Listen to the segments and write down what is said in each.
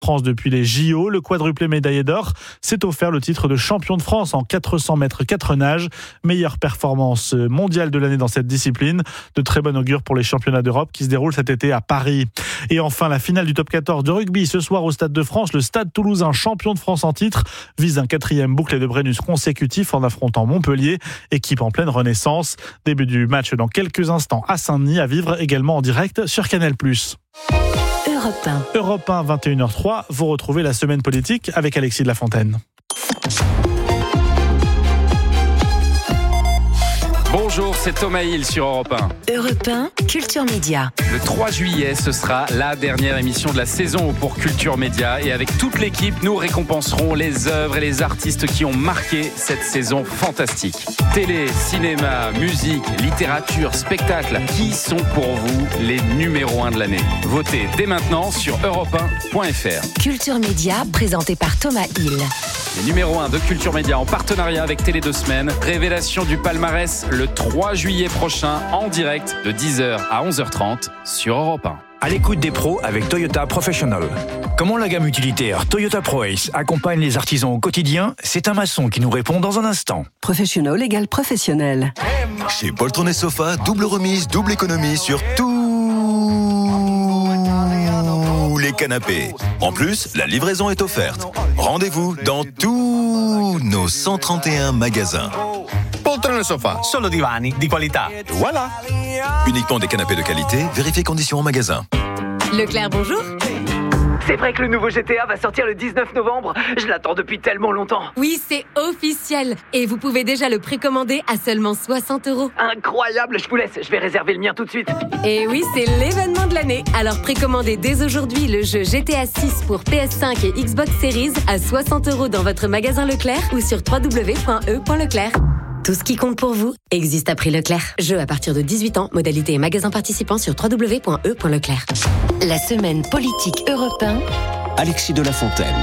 France depuis les JO. Le quadruplé médaillé d'or s'est offert le titre de champion de France en 400 mètres 4 nages. Meilleure performance mondiale de l'année dans cette discipline. De très bon augure pour les championnats d'Europe qui se déroulent cet été à Paris. Et enfin, la finale du top 14 de rugby ce soir au Stade de France. Le Stade Toulousain, champion de France en titre, vise un 4e bouclier de Brennus consécutif en affrontant Montpellier, équipe en pleine renaissance. Début du match dans quelques instants à Saint-Denis, à vivre également en direct sur Canal+. Europe 1, 21h03, vous retrouvez la semaine politique avec Alexis de la Fontaine. Bonjour, c'est Thomas Hill sur Europe 1. Europe 1, Culture Média. Le 3 juillet, ce sera la dernière émission de la saison pour Culture Média. Et avec toute l'équipe, nous récompenserons les œuvres et les artistes qui ont marqué cette saison fantastique. Télé, cinéma, musique, littérature, spectacle. Qui sont pour vous les numéros 1 de l'année ? Votez dès maintenant sur europe1.fr. Culture Média, présenté par Thomas Hill. Les numéros 1 de Culture Média en partenariat avec Télé 2 Semaines. Révélation du palmarès le 3 juillet prochain en direct de 10h à 11h30 sur Europe 1. À l'écoute des pros avec Toyota Professional. Comment la gamme utilitaire Toyota ProAce accompagne les artisans au quotidien ? C'est un maçon qui nous répond dans un instant. Professionnel égale professionnel. Chez Poltron & Sofa, double remise, double économie sur tous les canapés. En plus, la livraison est offerte. Rendez-vous dans tous nos 131 magasins. Poltron & Sofa, solo divani di qualità. Voilà. Uniquement des canapés de qualité, vérifiez conditions en magasin. Leclerc, bonjour. C'est vrai que le nouveau GTA va sortir le 19 novembre. Je l'attends depuis tellement longtemps. Oui, c'est officiel. Et vous pouvez déjà le précommander à seulement 60 €. Incroyable, je vous laisse. Je vais réserver le mien tout de suite. Et oui, c'est l'événement de l'année. Alors précommandez dès aujourd'hui le jeu GTA 6 pour PS5 et Xbox Series à 60 € dans votre magasin Leclerc ou sur www.e.leclerc. Tout ce qui compte pour vous existe à prix Leclerc. Jeu à partir de 18 ans, modalité et magasin participant sur www.e.leclerc. La semaine politique Europe 1. Alexis de la Fontaine.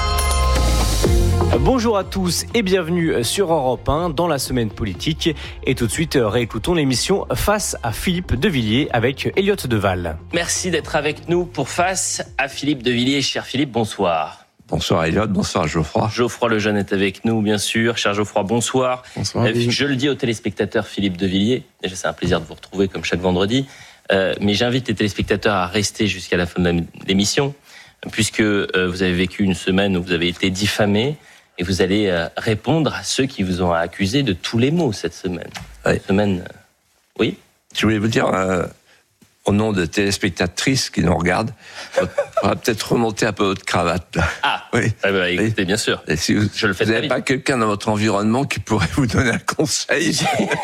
Bonjour à tous et bienvenue sur Europe 1 dans la semaine politique. Et tout de suite, réécoutons l'émission Face à Philippe de Villiers avec Elliot Deval. Merci d'être avec nous pour Face à Philippe de Villiers. Cher Philippe, bonsoir. Bonsoir Elliot, bonsoir Geoffroy. Geoffroy Lejeune est avec nous, bien sûr. Cher Geoffroy, bonsoir. Bonsoir. Je le dis aux téléspectateurs Philippe de Villiers, déjà c'est un plaisir de vous retrouver comme chaque vendredi, mais j'invite les téléspectateurs à rester jusqu'à la fin de l'émission, puisque vous avez vécu une semaine où vous avez été diffamé, et vous allez répondre à ceux qui vous ont accusé de tous les maux cette semaine. Oui. Oui. Je voulais vous dire, au nom de téléspectatrices qui nous regardent, on va peut-être remonter un peu votre cravate. Là. Ah, oui. Écoutez, bien sûr. Et si je le fais. Vous n'avez pas quelqu'un dans votre environnement qui pourrait vous donner un conseil?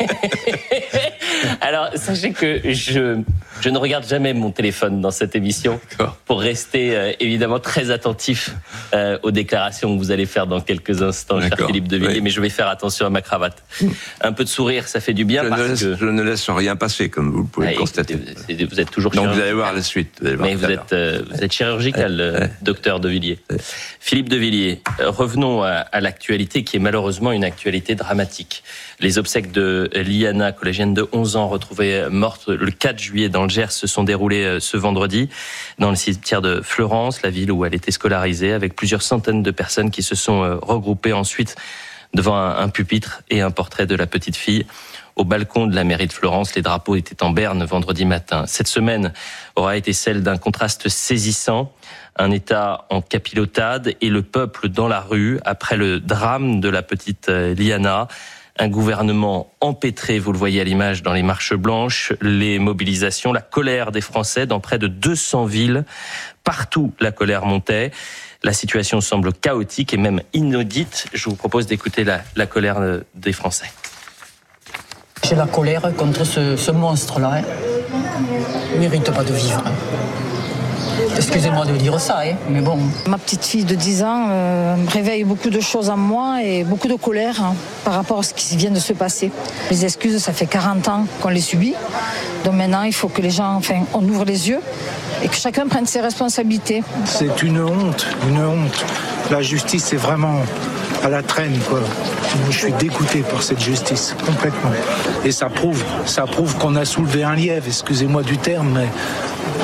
Alors, sachez que je ne regarde jamais mon téléphone dans cette émission. D'accord. Pour rester évidemment très attentif aux déclarations que vous allez faire dans quelques instants, cher Philippe de Villiers, oui. Mais je vais faire attention à ma cravate. Un peu de sourire, ça fait du bien. Je ne laisse rien passer, comme vous pouvez le constater. Vous êtes toujours donc vous allez voir la suite. Mais vous êtes chirurgical, docteur de Villiers. Philippe de Villiers, revenons à l'actualité qui est malheureusement une actualité dramatique. Les obsèques de Liana, collégienne de 11 ans, retrouvée morte le 4 juillet dans le Gers, se sont déroulées ce vendredi dans le cimetière de Fleurance, la ville où elle était scolarisée, avec plusieurs centaines de personnes qui se sont regroupées ensuite devant un pupitre et un portrait de la petite fille. Au balcon de la mairie de Fleurance, les drapeaux étaient en berne vendredi matin. Cette semaine aura été celle d'un contraste saisissant, un État en capilotade et le peuple dans la rue après le drame de la petite Liana. Un gouvernement empêtré, vous le voyez à l'image, dans les marches blanches, les mobilisations, la colère des Français dans près de 200 villes. Partout, la colère montait. La situation semble chaotique et même inaudite. Je vous propose d'écouter la colère des Français. J'ai la colère contre ce monstre-là. Il ne mérite pas de vivre. Excusez-moi de dire ça, mais bon. Ma petite fille de 10 ans réveille beaucoup de choses en moi et beaucoup de colère par rapport à ce qui vient de se passer. Les excuses, ça fait 40 ans qu'on les subit. Donc maintenant, il faut que les gens, on ouvre les yeux et que chacun prenne ses responsabilités. C'est une honte. La justice est vraiment à la traîne, quoi. Je suis dégoûté par cette justice, complètement. Et ça prouve qu'on a soulevé un lièvre, excusez-moi du terme, mais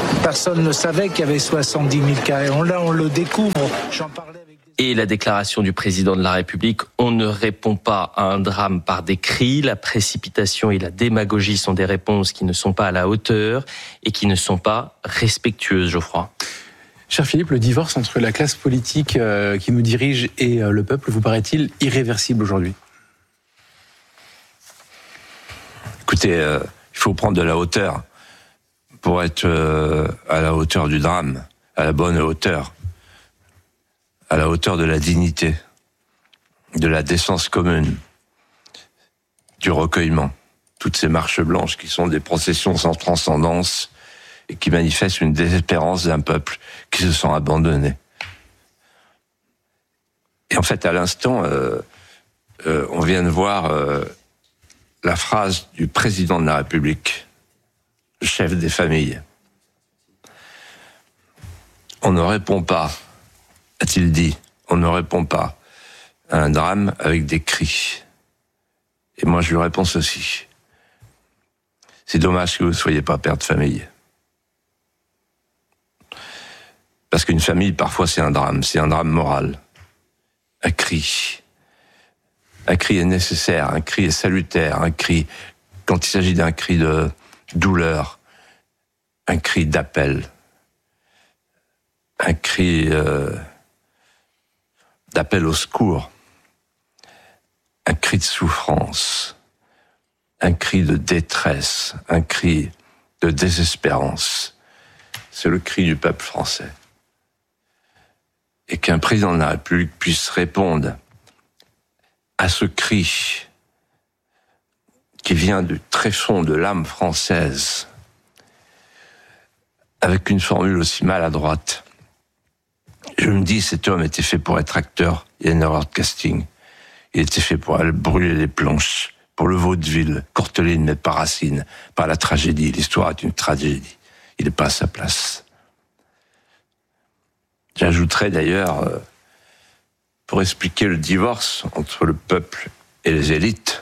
Personne ne savait qu'il y avait 70 000 cas. Là, on le découvre. J'en parlais avec... Et la déclaration du président de la République, on ne répond pas à un drame par des cris. La précipitation et la démagogie sont des réponses qui ne sont pas à la hauteur et qui ne sont pas respectueuses, Geoffroy. Cher Philippe, le divorce entre la classe politique qui nous dirige et le peuple vous paraît-il irréversible aujourd'hui ? Écoutez, il faut prendre de la hauteur pour être à la hauteur du drame, à la bonne hauteur, à la hauteur de la dignité, de la décence commune, du recueillement. Toutes ces marches blanches qui sont des processions sans transcendance et qui manifestent une désespérance d'un peuple qui se sent abandonné. Et en fait, à l'instant, on vient de voir la phrase du président de la République, le chef des familles. On ne répond pas, a-t-il dit, on ne répond pas à un drame avec des cris. Et moi, je lui réponds ceci. C'est dommage que vous ne soyez pas père de famille. Parce qu'une famille, parfois, c'est un drame moral. Un cri. Un cri est nécessaire, un cri est salutaire, un cri, quand il s'agit d'un cri de douleur, un cri d'appel, un cri d'appel au secours, un cri de souffrance, un cri de détresse, un cri de désespérance. C'est le cri du peuple français. Et qu'un président de la République puisse répondre à ce cri qui vient du tréfonds de l'âme française, avec une formule aussi maladroite. Je me dis, cet homme était fait pour être acteur, il y a une erreur de casting. Il était fait pour aller brûler les planches, pour le vaudeville, Courteline, mais pas Racine, pas la tragédie. L'histoire est une tragédie. Il n'est pas à sa place. J'ajouterais d'ailleurs, pour expliquer le divorce entre le peuple et les élites,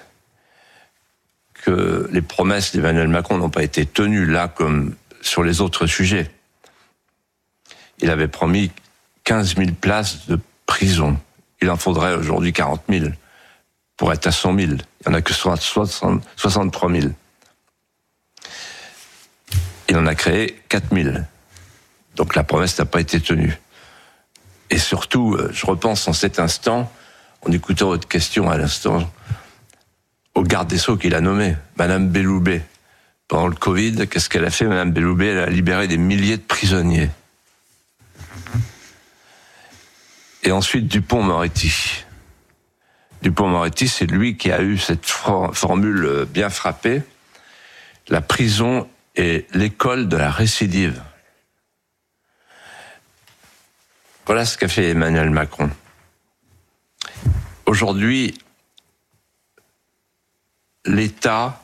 que les promesses d'Emmanuel Macron n'ont pas été tenues là comme sur les autres sujets. Il avait promis 15 000 places de prison. Il en faudrait aujourd'hui 40 000 pour être à 100 000. Il n'y en a que 63 000. Il en a créé 4 000. Donc la promesse n'a pas été tenue. Et surtout, je repense en cet instant, en écoutant votre question à l'instant, au garde des Sceaux qu'il a nommé, Madame Belloubet. Pendant le Covid, qu'est-ce qu'elle a fait, Madame Belloubet ? Elle a libéré des milliers de prisonniers. Et ensuite, Dupond-Moretti. Dupond-Moretti, c'est lui qui a eu cette formule bien frappée. La prison est l'école de la récidive. Voilà ce qu'a fait Emmanuel Macron. Aujourd'hui, l'État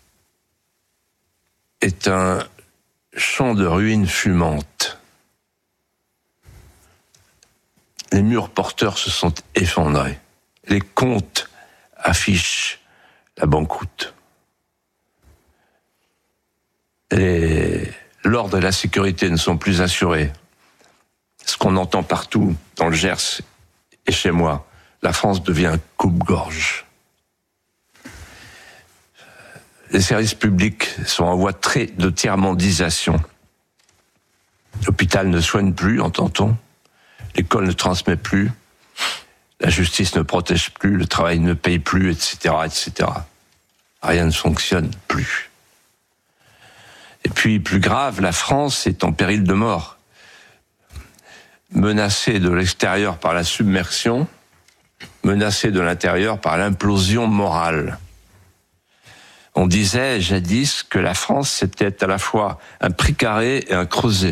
est un champ de ruines fumantes. Les murs porteurs se sont effondrés. Les comptes affichent la banqueroute. L'ordre et la sécurité ne sont plus assurés. Ce qu'on entend partout, dans le Gers et chez moi, la France devient un coupe-gorge. Les services publics sont en voie de tiers-mondisation. L'hôpital ne soigne plus, entend-on. L'école ne transmet plus. La justice ne protège plus. Le travail ne paye plus, etc., etc. Rien ne fonctionne plus. Et puis, plus grave, la France est en péril de mort. Menacée de l'extérieur par la submersion, menacée de l'intérieur par l'implosion morale. On disait jadis que la France, c'était à la fois un précaré et un creuset.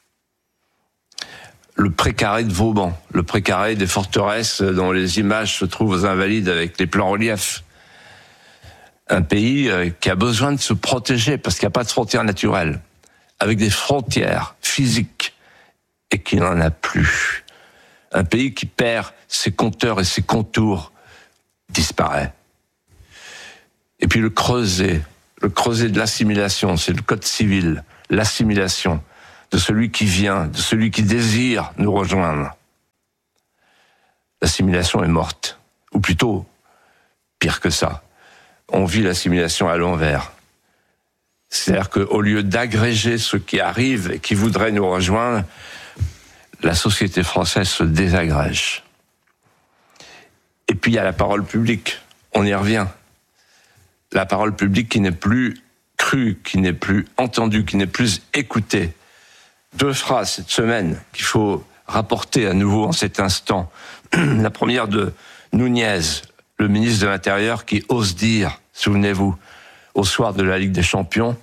Le précaré de Vauban, le précaré des forteresses dont les images se trouvent aux Invalides avec les plans reliefs. Un pays qui a besoin de se protéger parce qu'il n'y a pas de frontières naturelles, avec des frontières physiques, et qui n'en a plus. Un pays qui perd ses compteurs et ses contours disparaît. Et puis le creuset de l'assimilation, c'est le code civil, l'assimilation, de celui qui vient, de celui qui désire nous rejoindre. L'assimilation est morte. Ou plutôt, pire que ça, on vit l'assimilation à l'envers. C'est-à-dire qu'au lieu d'agréger ceux qui arrivent et qui voudraient nous rejoindre, la société française se désagrège. Et puis il y a la parole publique, on y revient. La parole publique qui n'est plus crue, qui n'est plus entendue, qui n'est plus écoutée. 2 phrases cette semaine qu'il faut rapporter à nouveau en cet instant. La première de Nunez, le ministre de l'Intérieur, qui ose dire, souvenez-vous, au soir de la Ligue des Champions,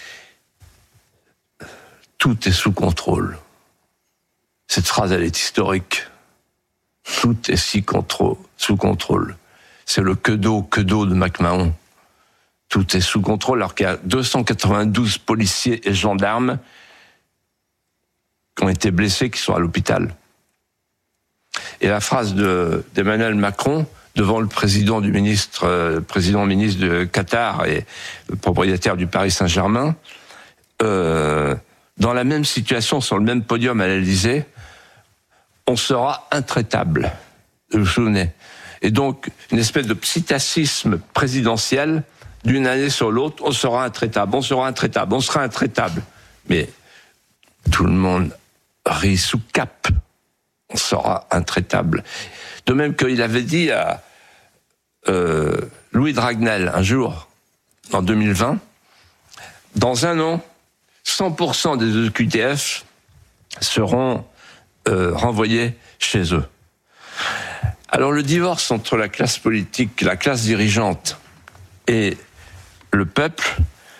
tout est sous contrôle. Cette phrase, elle est historique. Tout est sous contrôle. C'est le que d'eau de McMahon. Tout est sous contrôle, alors qu'il y a 292 policiers et gendarmes qui ont été blessés, qui sont à l'hôpital. Et la phrase d'Emmanuel Macron, devant le président ministre de Qatar et le propriétaire du Paris Saint-Germain, dans la même situation, sur le même podium à l'Élysée, on sera intraitable. Vous vous souvenez? Et donc, une espèce de psittacisme présidentiel, d'une année sur l'autre, on sera intraitable, on sera intraitable, on sera intraitable. Mais tout le monde rit sous cap. On sera intraitable. De même qu'il avait dit à Louis Dragnel, un jour, en 2020, dans un an, 100% des OQTF seront renvoyés chez eux. Alors le divorce entre la classe politique, la classe dirigeante et le peuple,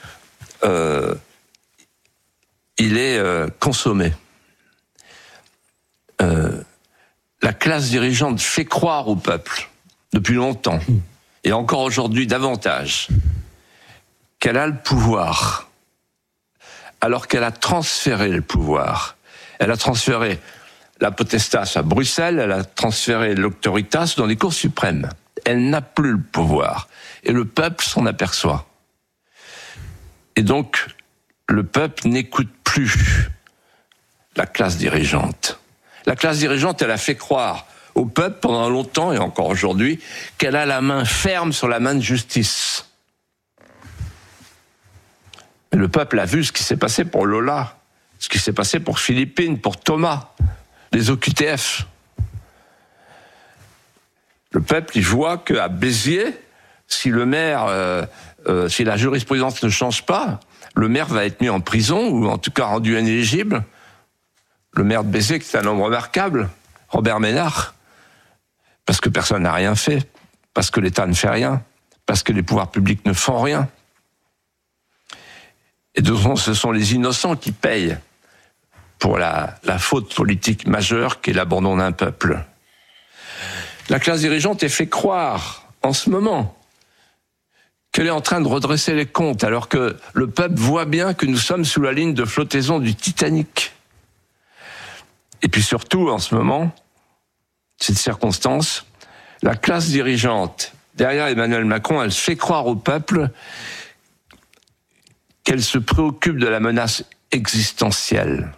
il est consommé. La classe dirigeante fait croire au peuple, depuis longtemps, et encore aujourd'hui davantage, qu'elle a le pouvoir, alors qu'elle a transféré le pouvoir. Elle a transféré la potestas à Bruxelles, elle a transféré l'auctoritas dans les cours suprêmes. Elle n'a plus le pouvoir. Et le peuple s'en aperçoit. Et donc, le peuple n'écoute plus la classe dirigeante. La classe dirigeante, elle a fait croire au peuple pendant longtemps, et encore aujourd'hui, qu'elle a la main ferme sur la main de justice. Mais le peuple a vu ce qui s'est passé pour Lola, ce qui s'est passé pour Philippine, pour Thomas, les OQTF. Le peuple, il voit qu'à Béziers, si le maire, si la jurisprudence ne change pas, le maire va être mis en prison, ou en tout cas rendu inéligible. Le maire de Béziers, qui est un homme remarquable, Robert Ménard, parce que personne n'a rien fait, parce que l'État ne fait rien, parce que les pouvoirs publics ne font rien. Et donc, ce sont les innocents qui payent pour la faute politique majeure qui est l'abandon d'un peuple. La classe dirigeante est fait croire, en ce moment, qu'elle est en train de redresser les comptes, alors que le peuple voit bien que nous sommes sous la ligne de flottaison du Titanic. Et puis surtout, en ce moment, cette circonstance, la classe dirigeante, derrière Emmanuel Macron, elle fait croire au peuple qu'elle se préoccupe de la menace existentielle.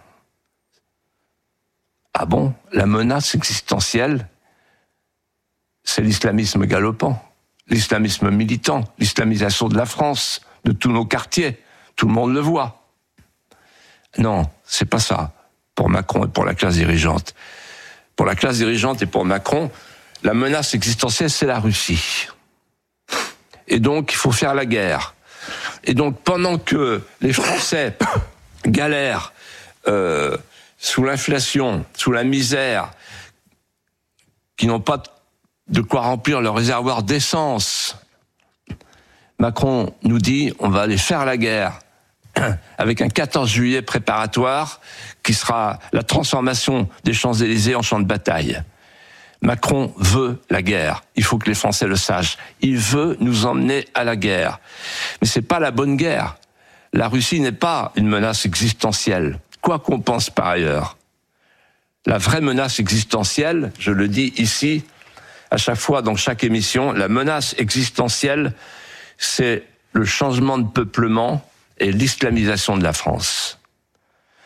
Ah bon? La menace existentielle, c'est l'islamisme galopant, l'islamisme militant, l'islamisation de la France, de tous nos quartiers. Tout le monde le voit. Non, c'est pas ça. Pour Macron et pour la classe dirigeante. Pour la classe dirigeante et pour Macron, la menace existentielle, c'est la Russie. Et donc, il faut faire la guerre. Et donc, pendant que les Français galèrent sous l'inflation, sous la misère, qui n'ont pas de quoi remplir leur réservoir d'essence, Macron nous dit, on va aller faire la guerre avec un 14 juillet préparatoire qui sera la transformation des Champs-Élysées en champ de bataille. Macron veut la guerre. Il faut que les Français le sachent. Il veut nous emmener à la guerre. Mais c'est pas la bonne guerre. La Russie n'est pas une menace existentielle, quoi qu'on pense par ailleurs. La vraie menace existentielle, je le dis ici, à chaque fois dans chaque émission, la menace existentielle, c'est le changement de peuplement et l'islamisation de la France.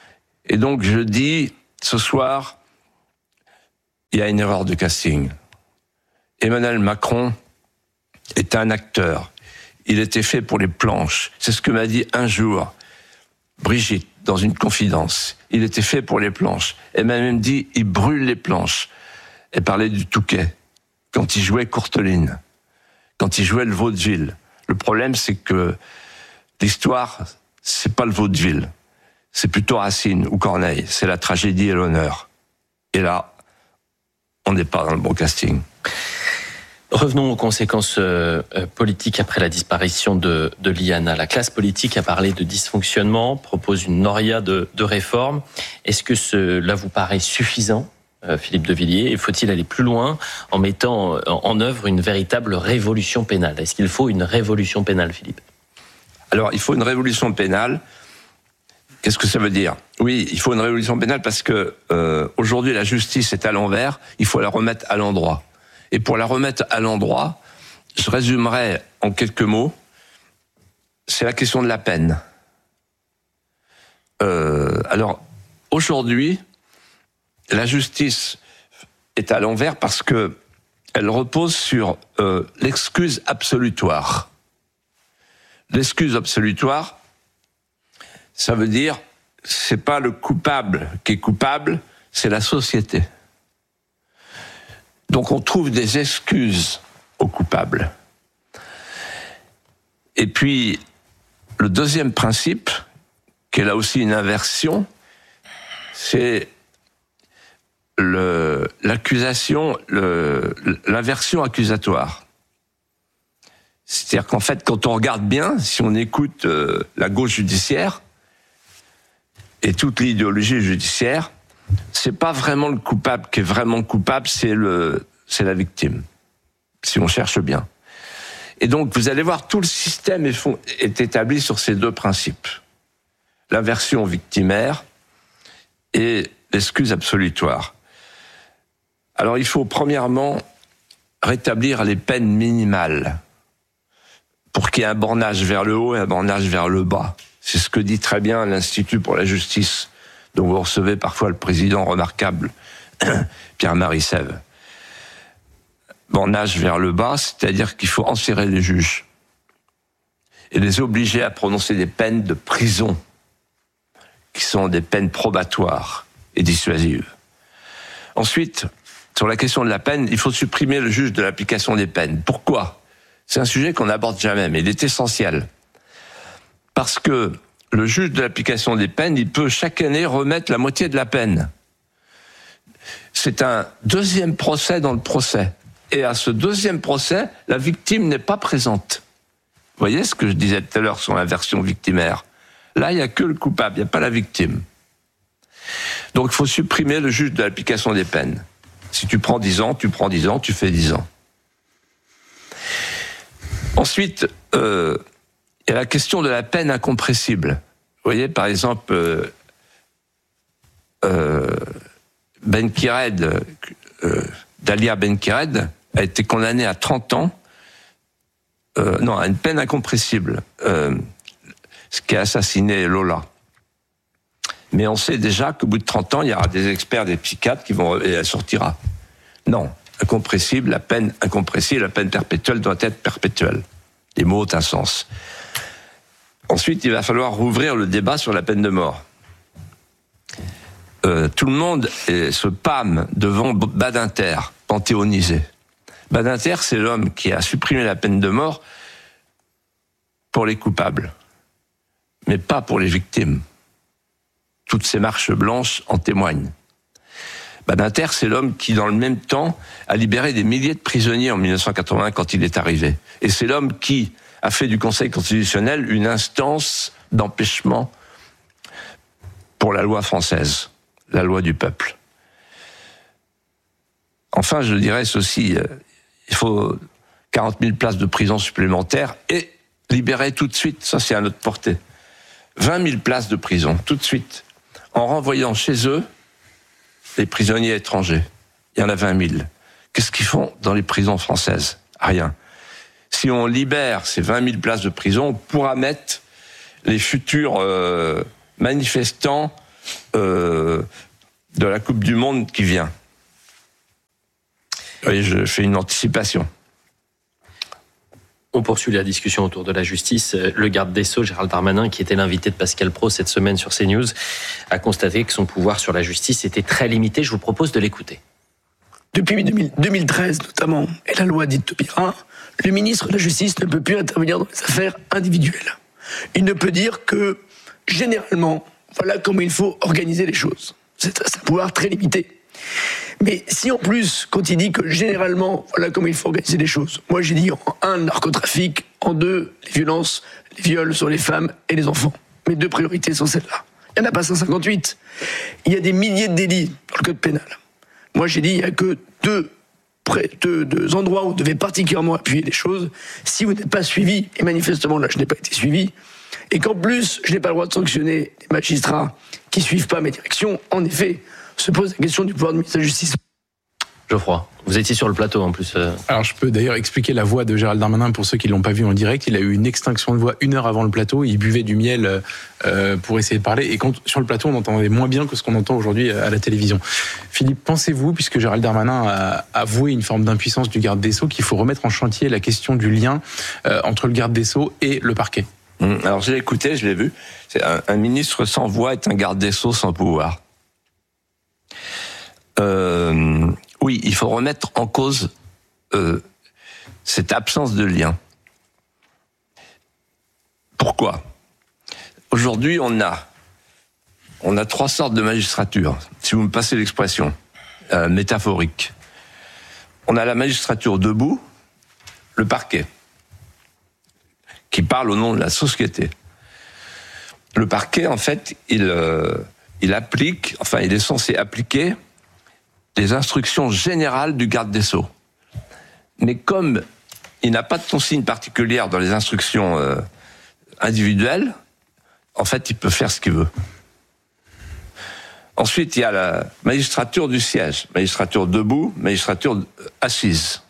Et donc je dis, ce soir, il y a une erreur de casting. Emmanuel Macron est un acteur. Il était fait pour les planches. C'est ce que m'a dit un jour Brigitte dans une confidence. Il était fait pour les planches. Elle m'a même dit, il brûle les planches. Elle parlait du Touquet, quand il jouait Courteline, quand il jouait le vaudeville. Le problème, c'est que l'histoire, c'est pas le vaudeville. C'est plutôt Racine ou Corneille. C'est la tragédie et l'honneur. Et là, on n'est pas dans le bon casting. Revenons aux conséquences politiques après la disparition de Liana. La classe politique a parlé de dysfonctionnement, propose une noria de réformes. Est-ce que cela vous paraît suffisant, Philippe de Villiers, et faut-il aller plus loin en mettant en œuvre une véritable révolution pénale? Est-ce qu'il faut une révolution pénale, Philippe? Alors, il faut une révolution pénale. Qu'est-ce que ça veut dire? Oui, il faut une révolution pénale parce que aujourd'hui, la justice est à l'envers, il faut la remettre à l'endroit. Et pour la remettre à l'endroit, je résumerai en quelques mots, c'est la question de la peine. Alors, aujourd'hui, la justice est à l'envers parce que elle repose sur l'excuse absolutoire. L'excuse absolutoire, ça veut dire, c'est pas le coupable qui est coupable, c'est la société. Donc on trouve des excuses aux coupables. Et puis, le deuxième principe, qui est là aussi une inversion, c'est l'inversion accusatoire. C'est-à-dire qu'en fait, quand on regarde bien, si on écoute la gauche judiciaire et toute l'idéologie judiciaire, c'est pas vraiment le coupable qui est vraiment coupable, c'est la victime, si on cherche bien. Et donc, vous allez voir, tout le système est établi sur ces deux principes. L'inversion victimaire et l'excuse absolutoire. Alors, il faut premièrement rétablir les peines minimales pour qu'il y ait un bornage vers le haut et un bornage vers le bas. C'est ce que dit très bien l'Institut pour la justice, dont vous recevez parfois le président remarquable, Pierre-Marie Sève. Bornage vers le bas, c'est-à-dire qu'il faut enserrer les juges et les obliger à prononcer des peines de prison, qui sont des peines probatoires et dissuasives. Ensuite, sur la question de la peine, il faut supprimer le juge de l'application des peines. Pourquoi ? C'est un sujet qu'on n'aborde jamais, mais il est essentiel. Parce que le juge de l'application des peines, il peut chaque année remettre la moitié de la peine. C'est un deuxième procès dans le procès. Et à ce deuxième procès, la victime n'est pas présente. Vous voyez ce que je disais tout à l'heure sur l'inversion victimaire? Là, il n'y a que le coupable, il n'y a pas la victime. Donc il faut supprimer le juge de l'application des peines. Si tu prends 10 ans, tu prends 10 ans, tu fais 10 ans. Ensuite, il y a la question de la peine incompressible. Vous voyez, par exemple, Benkired, Dalia Benkired, a été condamné à 30 ans, à une peine incompressible, ce qui a assassiné Lola. Mais on sait déjà qu'au bout de 30 ans, il y aura des experts, des psychiatres et elle sortira. Non, incompressible, la peine incompressible, la peine perpétuelle doit être perpétuelle. Les mots ont un sens. Ensuite, il va falloir rouvrir le débat sur la peine de mort. Tout le monde se pâme devant Badinter, panthéonisé. Badinter, c'est l'homme qui a supprimé la peine de mort pour les coupables, mais pas pour les victimes. Toutes ces marches blanches en témoignent. Badinter, c'est l'homme qui, dans le même temps, a libéré des milliers de prisonniers en 1980 quand il est arrivé. Et c'est l'homme qui a fait du Conseil constitutionnel une instance d'empêchement pour la loi française, la loi du peuple. Enfin, je dirais ceci, il faut 40 000 places de prison supplémentaires et libérer tout de suite, ça c'est à notre portée, 20 000 places de prison, tout de suite, en renvoyant chez eux les prisonniers étrangers. Il y en a 20 000. Qu'est-ce qu'ils font dans les prisons françaises? Rien. Si on libère ces 20 000 places de prison, on pourra mettre les futurs manifestants de la Coupe du Monde qui vient. Oui, je fais une anticipation. On poursuit la discussion autour de la justice. Le garde des Sceaux, Gérald Darmanin, qui était l'invité de Pascal Praud cette semaine sur CNews, a constaté que son pouvoir sur la justice était très limité. Je vous propose de l'écouter. Depuis 2013 notamment, et la loi dite Taubira, le ministre de la Justice ne peut plus intervenir dans les affaires individuelles. Il ne peut dire que, généralement, voilà comment il faut organiser les choses. C'est un pouvoir très limité. Mais si en plus, quand il dit que généralement, voilà comment il faut organiser les choses, moi j'ai dit en 1, le narcotrafic, en 2, les violences, les viols sur les femmes et les enfants. Mes 2 priorités sont celles-là. Il n'y en a pas 158. Il y a des milliers de délits dans le code pénal. Moi j'ai dit il n'y a que deux endroits où vous devez particulièrement appuyer les choses. Si vous n'êtes pas suivi, et manifestement là je n'ai pas été suivi, et qu'en plus je n'ai pas le droit de sanctionner les magistrats qui ne suivent pas mes directions, en effet, se pose la question du pouvoir de ministre de la Justice. Geoffroy, vous étiez sur le plateau en plus. Alors je peux d'ailleurs expliquer la voix de Gérald Darmanin pour ceux qui ne l'ont pas vu en direct. Il a eu une extinction de voix 1 heure avant le plateau. Il buvait du miel pour essayer de parler. Et sur le plateau, on entendait moins bien que ce qu'on entend aujourd'hui à la télévision. Philippe, pensez-vous, puisque Gérald Darmanin a avoué une forme d'impuissance du garde des Sceaux, qu'il faut remettre en chantier la question du lien entre le garde des Sceaux et le parquet? Alors je l'ai écouté, je l'ai vu. C'est un ministre sans voix est un garde des Sceaux sans pouvoir. Oui, il faut remettre en cause cette absence de lien. Pourquoi ? Aujourd'hui, on a 3 sortes de magistrature, si vous me passez l'expression métaphorique. On a la magistrature debout, le parquet, qui parle au nom de la société. Le parquet, en fait, il est censé appliquer les instructions générales du garde des Sceaux. Mais comme il n'a pas de consigne particulière dans les instructions individuelles, en fait, il peut faire ce qu'il veut. Ensuite, il y a la magistrature du siège, magistrature debout, magistrature assise.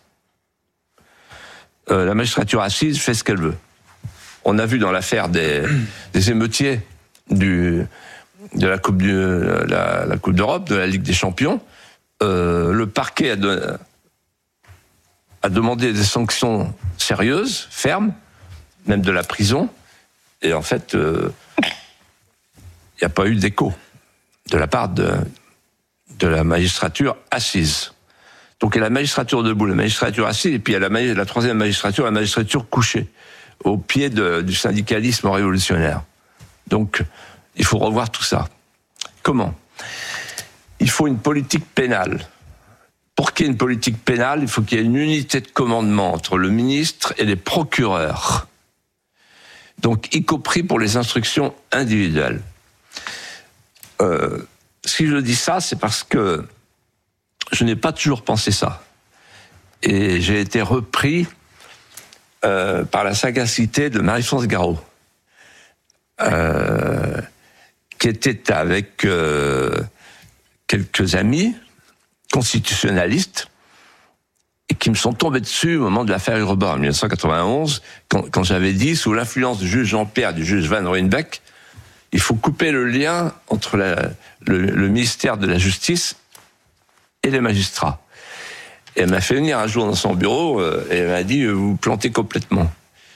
La magistrature assise fait ce qu'elle veut. On a vu dans l'affaire des émeutiers de la Coupe d'Europe, de la Ligue des Champions, le parquet a demandé des sanctions sérieuses, fermes, même de la prison, et en fait, il n'y a pas eu d'écho de la part de la magistrature assise. Donc il y a la magistrature debout, la magistrature assise, et puis il y a la troisième magistrature, la magistrature couchée, au pied du syndicalisme révolutionnaire. Donc il faut revoir tout ça. Comment ? Il faut une politique pénale. Pour qu'il y ait une politique pénale, il faut qu'il y ait une unité de commandement entre le ministre et les procureurs. Donc, y compris pour les instructions individuelles. Si je dis ça, c'est parce que je n'ai pas toujours pensé ça. Et j'ai été repris par la sagacité de Marie-France Garot, qui était avec quelques amis constitutionnalistes et qui me sont tombés dessus au moment de l'affaire Urbain en 1991, quand j'avais dit, sous l'influence du juge Jean-Pierre, du juge Van Ruynbeck, il faut couper le lien entre le ministère de la Justice et les magistrats. Et elle m'a fait venir un jour dans son bureau et elle m'a dit, vous vous plantez complètement.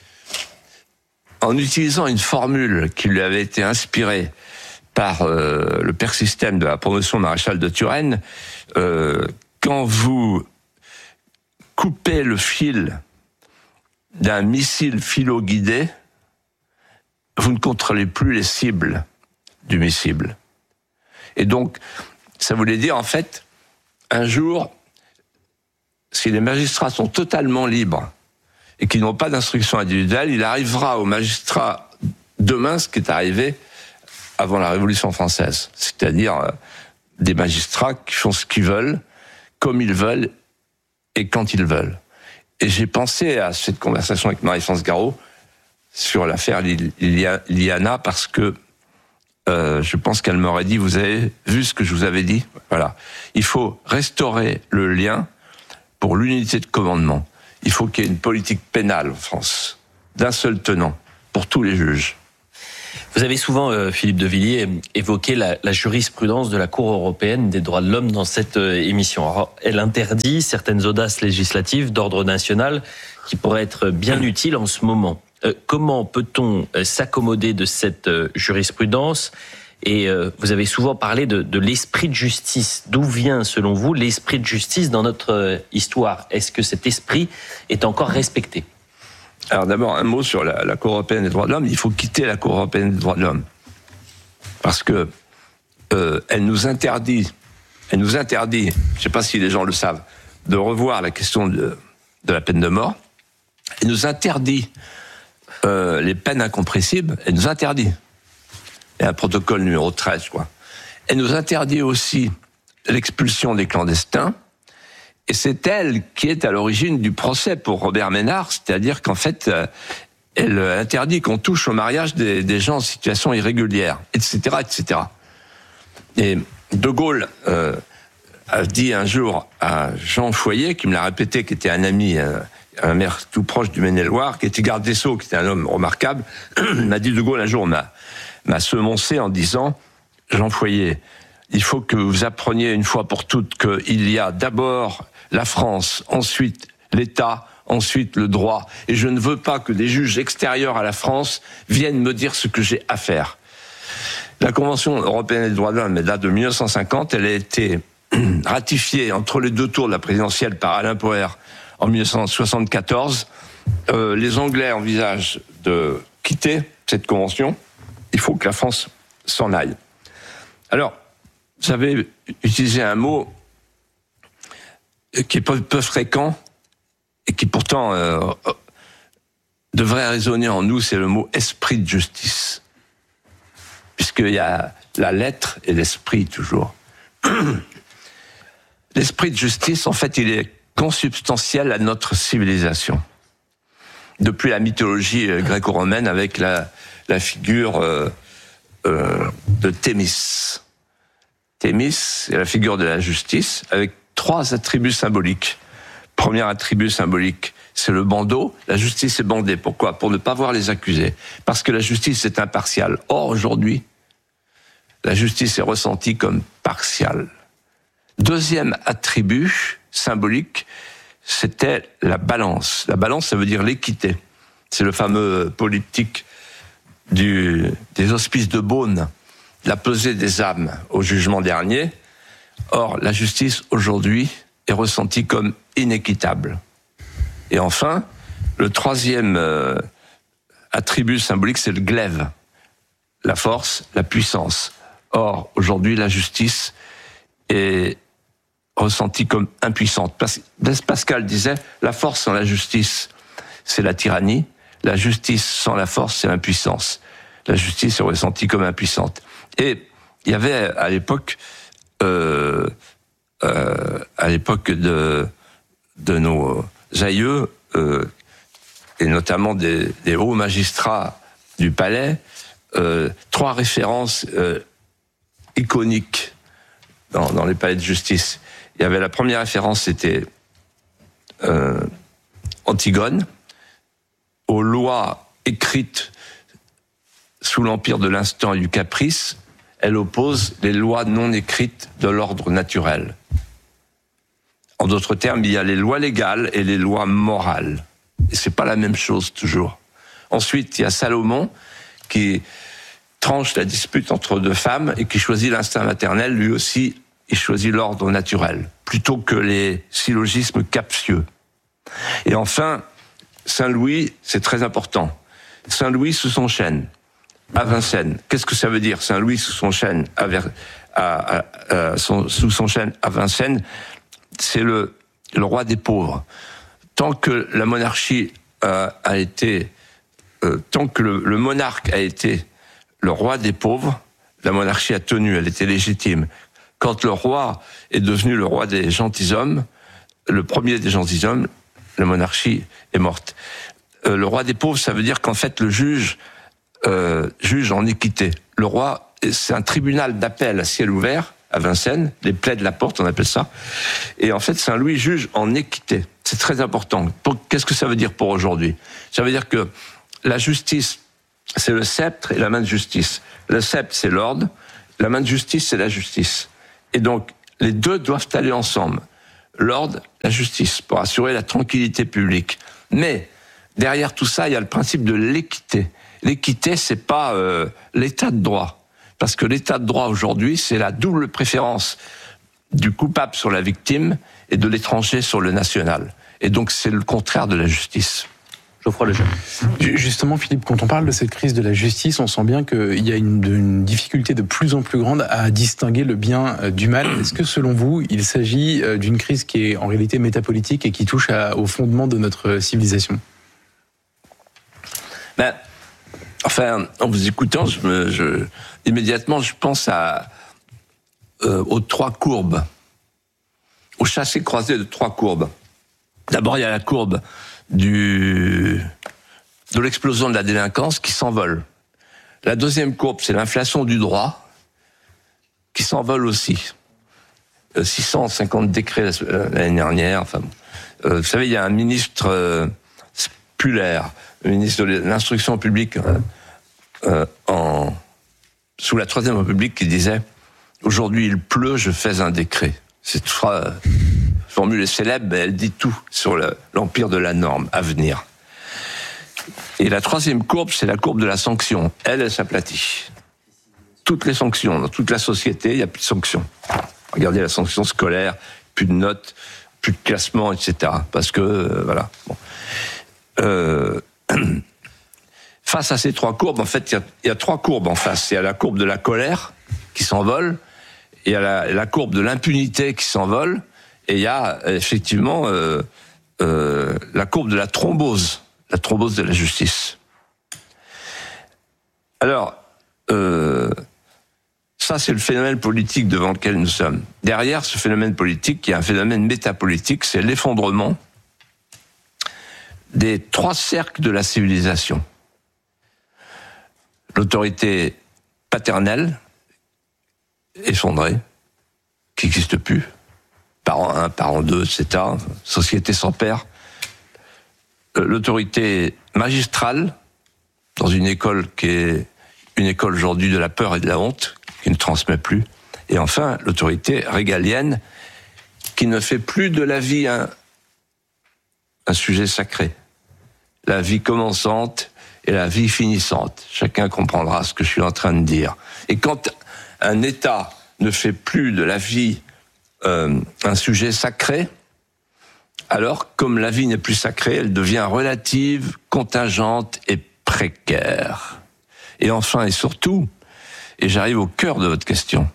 En utilisant une formule qui lui avait été inspirée par le père système de la promotion maréchal de Turenne, quand vous coupez le fil d'un missile philo-guidé, vous ne contrôlez plus les cibles du missile. Et donc, ça voulait dire, en fait, un jour, si les magistrats sont totalement libres et qu'ils n'ont pas d'instruction individuelle, il arrivera aux magistrats demain ce qui est arrivé avant la Révolution française, c'est-à-dire des magistrats qui font ce qu'ils veulent, comme ils veulent et quand ils veulent. Et j'ai pensé à cette conversation avec Marie-France Garot sur l'affaire Liliana parce que je pense qu'elle m'aurait dit, vous avez vu ce que je vous avais dit ? Voilà. Il faut restaurer le lien pour l'unité de commandement. Il faut qu'il y ait une politique pénale en France, d'un seul tenant, pour tous les juges. Vous avez souvent, Philippe de Villiers, évoqué la jurisprudence de la Cour européenne des droits de l'homme dans cette émission. Alors, elle interdit certaines audaces législatives d'ordre national qui pourraient être bien utiles en ce moment. Comment peut-on s'accommoder de cette jurisprudence ? Et vous avez souvent parlé de l'esprit de justice. D'où vient, selon vous, l'esprit de justice dans notre histoire ? Est-ce que cet esprit est encore respecté ? Alors d'abord, un mot sur la Cour européenne des droits de l'homme. Il faut quitter la Cour européenne des droits de l'homme. Parce que elle nous interdit, je ne sais pas si les gens le savent, de revoir la question de la peine de mort. Elle nous interdit les peines incompressibles. Elle nous interdit. Il y a un protocole numéro 13, quoi. Elle nous interdit aussi l'expulsion des clandestins. Et c'est elle qui est à l'origine du procès pour Robert Ménard, c'est-à-dire qu'en fait, elle interdit qu'on touche au mariage des gens en situation irrégulière, etc., etc. Et De Gaulle a dit un jour à Jean Foyer, qui me l'a répété, qui était un ami, un maire tout proche du Maine-et-Loire, qui était garde des Sceaux, qui était un homme remarquable, il m'a dit, De Gaulle un jour m'a semoncé en disant, Jean Foyer, il faut que vous appreniez une fois pour toutes qu'il y a d'abord la France, ensuite l'État, ensuite le droit. Et je ne veux pas que des juges extérieurs à la France viennent me dire ce que j'ai à faire. La Convention européenne des droits de l'homme date de 1950. Elle a été ratifiée entre les deux tours de la présidentielle par Alain Poher en 1974. Les Anglais envisagent de quitter cette convention. Il faut que la France s'en aille. Alors, vous avez utilisé un mot qui est peu fréquent et qui pourtant devrait résonner en nous, c'est le mot esprit de justice. Puisqu'il y a la lettre et l'esprit toujours. L'esprit de justice, en fait, il est consubstantiel à notre civilisation. Depuis la mythologie gréco-romaine avec la figure de Thémis. Thémis, c'est la figure de la justice avec 3 attributs symboliques. Premier attribut symbolique, c'est le bandeau. La justice est bandée. Pourquoi ? Pour ne pas voir les accusés. Parce que la justice est impartiale. Or, aujourd'hui, la justice est ressentie comme partiale. Deuxième attribut symbolique, c'était la balance. La balance, ça veut dire l'équité. C'est le fameux politique des hospices de Beaune, la pesée des âmes au jugement dernier. Or, la justice, aujourd'hui, est ressentie comme inéquitable. Et enfin, le troisième attribut symbolique, c'est le glaive, la force, la puissance. Or, aujourd'hui, la justice est ressentie comme impuissante. Blaise Pascal disait, la force sans la justice, c'est la tyrannie. La justice sans la force, c'est l'impuissance. La justice est ressentie comme impuissante. Et il y avait à l'époque de nos aïeux, et notamment des hauts magistrats du palais, 3 références iconiques dans les palais de justice. Il y avait la première référence, c'était Antigone, aux lois écrites sous l'empire de l'instant et du caprice. Elle oppose les lois non écrites de l'ordre naturel. En d'autres termes, il y a les lois légales et les lois morales. Et c'est pas la même chose toujours. Ensuite, il y a Salomon qui tranche la dispute entre 2 femmes et qui choisit l'instinct maternel. Lui aussi, il choisit l'ordre naturel, plutôt que les syllogismes captieux. Et enfin, Saint Louis, c'est très important. Saint Louis sous son chêne, à Vincennes. Qu'est-ce que ça veut dire, Saint Louis sous son chêne sous son chêne à Vincennes? C'est le roi des pauvres. Tant que la monarchie a été, tant que le monarque a été le roi des pauvres, la monarchie a tenu, elle était légitime. Quand le roi est devenu le roi des gentilshommes, le premier des gentilshommes, la monarchie est morte. Le roi des pauvres, ça veut dire qu'en fait le juge juge en équité. Le roi, c'est un tribunal d'appel à ciel ouvert à Vincennes, les plaies de la porte, on appelle ça. Et en fait, Saint-Louis juge en équité. C'est très important. Qu'est-ce que ça veut dire pour aujourd'hui ? Ça veut dire que la justice c'est le sceptre et la main de justice. Le sceptre, c'est l'ordre. La main de justice, c'est la justice. Et donc, les deux doivent aller ensemble. L'ordre, la justice, pour assurer la tranquillité publique. Mais, derrière tout ça, il y a le principe de l'équité. L'équité, c'est pas l'état de droit. Parce que l'état de droit, aujourd'hui, c'est la double préférence du coupable sur la victime et de l'étranger sur le national. Et donc, c'est le contraire de la justice. Geoffroy Lejeune. Justement, Philippe, quand on parle de cette crise de la justice, on sent bien qu'il y a une difficulté de plus en plus grande à distinguer le bien du mal. Est-ce que, selon vous, il s'agit d'une crise qui est en réalité métapolitique et qui touche au fondement de notre civilisation ? En vous écoutant, immédiatement, je pense aux trois courbes, au chassé-croisé de trois courbes. D'abord, il y a la courbe de l'explosion de la délinquance qui s'envole. La deuxième courbe, c'est l'inflation du droit qui s'envole aussi. 650 décrets l'année dernière. Vous savez, il y a un ministre Puller, le ministre de l'Instruction publique sous la Troisième République, qui disait « Aujourd'hui il pleut, je fais un décret ». Cette formule est célèbre, mais elle dit tout sur l'empire de la norme à venir. Et la troisième courbe, c'est la courbe de la sanction. Elle s'aplatit. Toutes les sanctions, dans toute la société, il n'y a plus de sanctions. Regardez la sanction scolaire, plus de notes, plus de classement, etc. Parce que, voilà. Bon. Face à ces trois courbes, en fait, il y a trois courbes en face. Il y a la courbe de la colère qui s'envole, il y a la courbe de l'impunité qui s'envole, et il y a effectivement la courbe de la thrombose de la justice. Alors, ça c'est le phénomène politique devant lequel nous sommes. Derrière ce phénomène politique, il y a un phénomène métapolitique, c'est l'effondrement des trois cercles de la civilisation. L'autorité paternelle, effondrée, qui n'existe plus, parent 1, parent 2, etc., société sans père. L'autorité magistrale, dans une école qui est une école aujourd'hui de la peur et de la honte, qui ne transmet plus. Et enfin, l'autorité régalienne, qui ne fait plus de la vie un sujet sacré. La vie commençante et la vie finissante. Chacun comprendra ce que je suis en train de dire. Et quand un État ne fait plus de la vie un sujet sacré, alors, comme la vie n'est plus sacrée, elle devient relative, contingente et précaire. Et enfin et surtout, et j'arrive au cœur de votre question,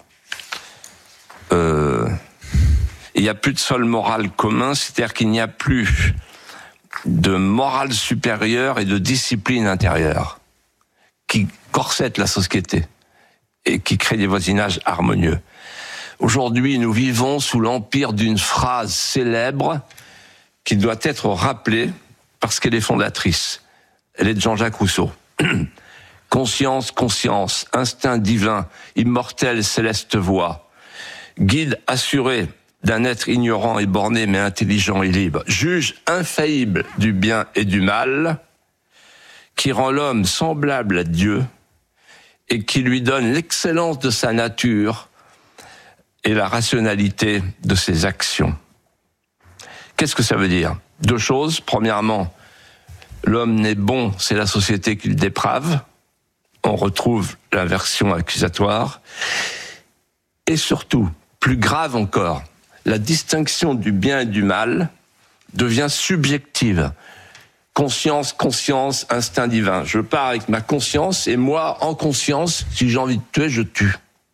il n'y a plus de sol moral commun, c'est-à-dire qu'il n'y a plus de morale supérieure et de discipline intérieure qui corsette la société et qui crée des voisinages harmonieux. Aujourd'hui, nous vivons sous l'empire d'une phrase célèbre qui doit être rappelée parce qu'elle est fondatrice. Elle est de Jean-Jacques Rousseau. Conscience, conscience, instinct divin, immortelle, céleste voix, guide assuré d'un être ignorant et borné mais intelligent et libre, juge infaillible du bien et du mal, qui rend l'homme semblable à Dieu et qui lui donne l'excellence de sa nature et la rationalité de ses actions. Qu'est-ce que ça veut dire ? Deux choses. Premièrement, l'homme n'est bon, c'est la société qui le déprave. On retrouve l'inversion accusatoire. Et surtout, plus grave encore, la distinction du bien et du mal devient subjective. Conscience, conscience, instinct divin. Je pars avec ma conscience et moi, en conscience, si j'ai envie de tuer, je tue.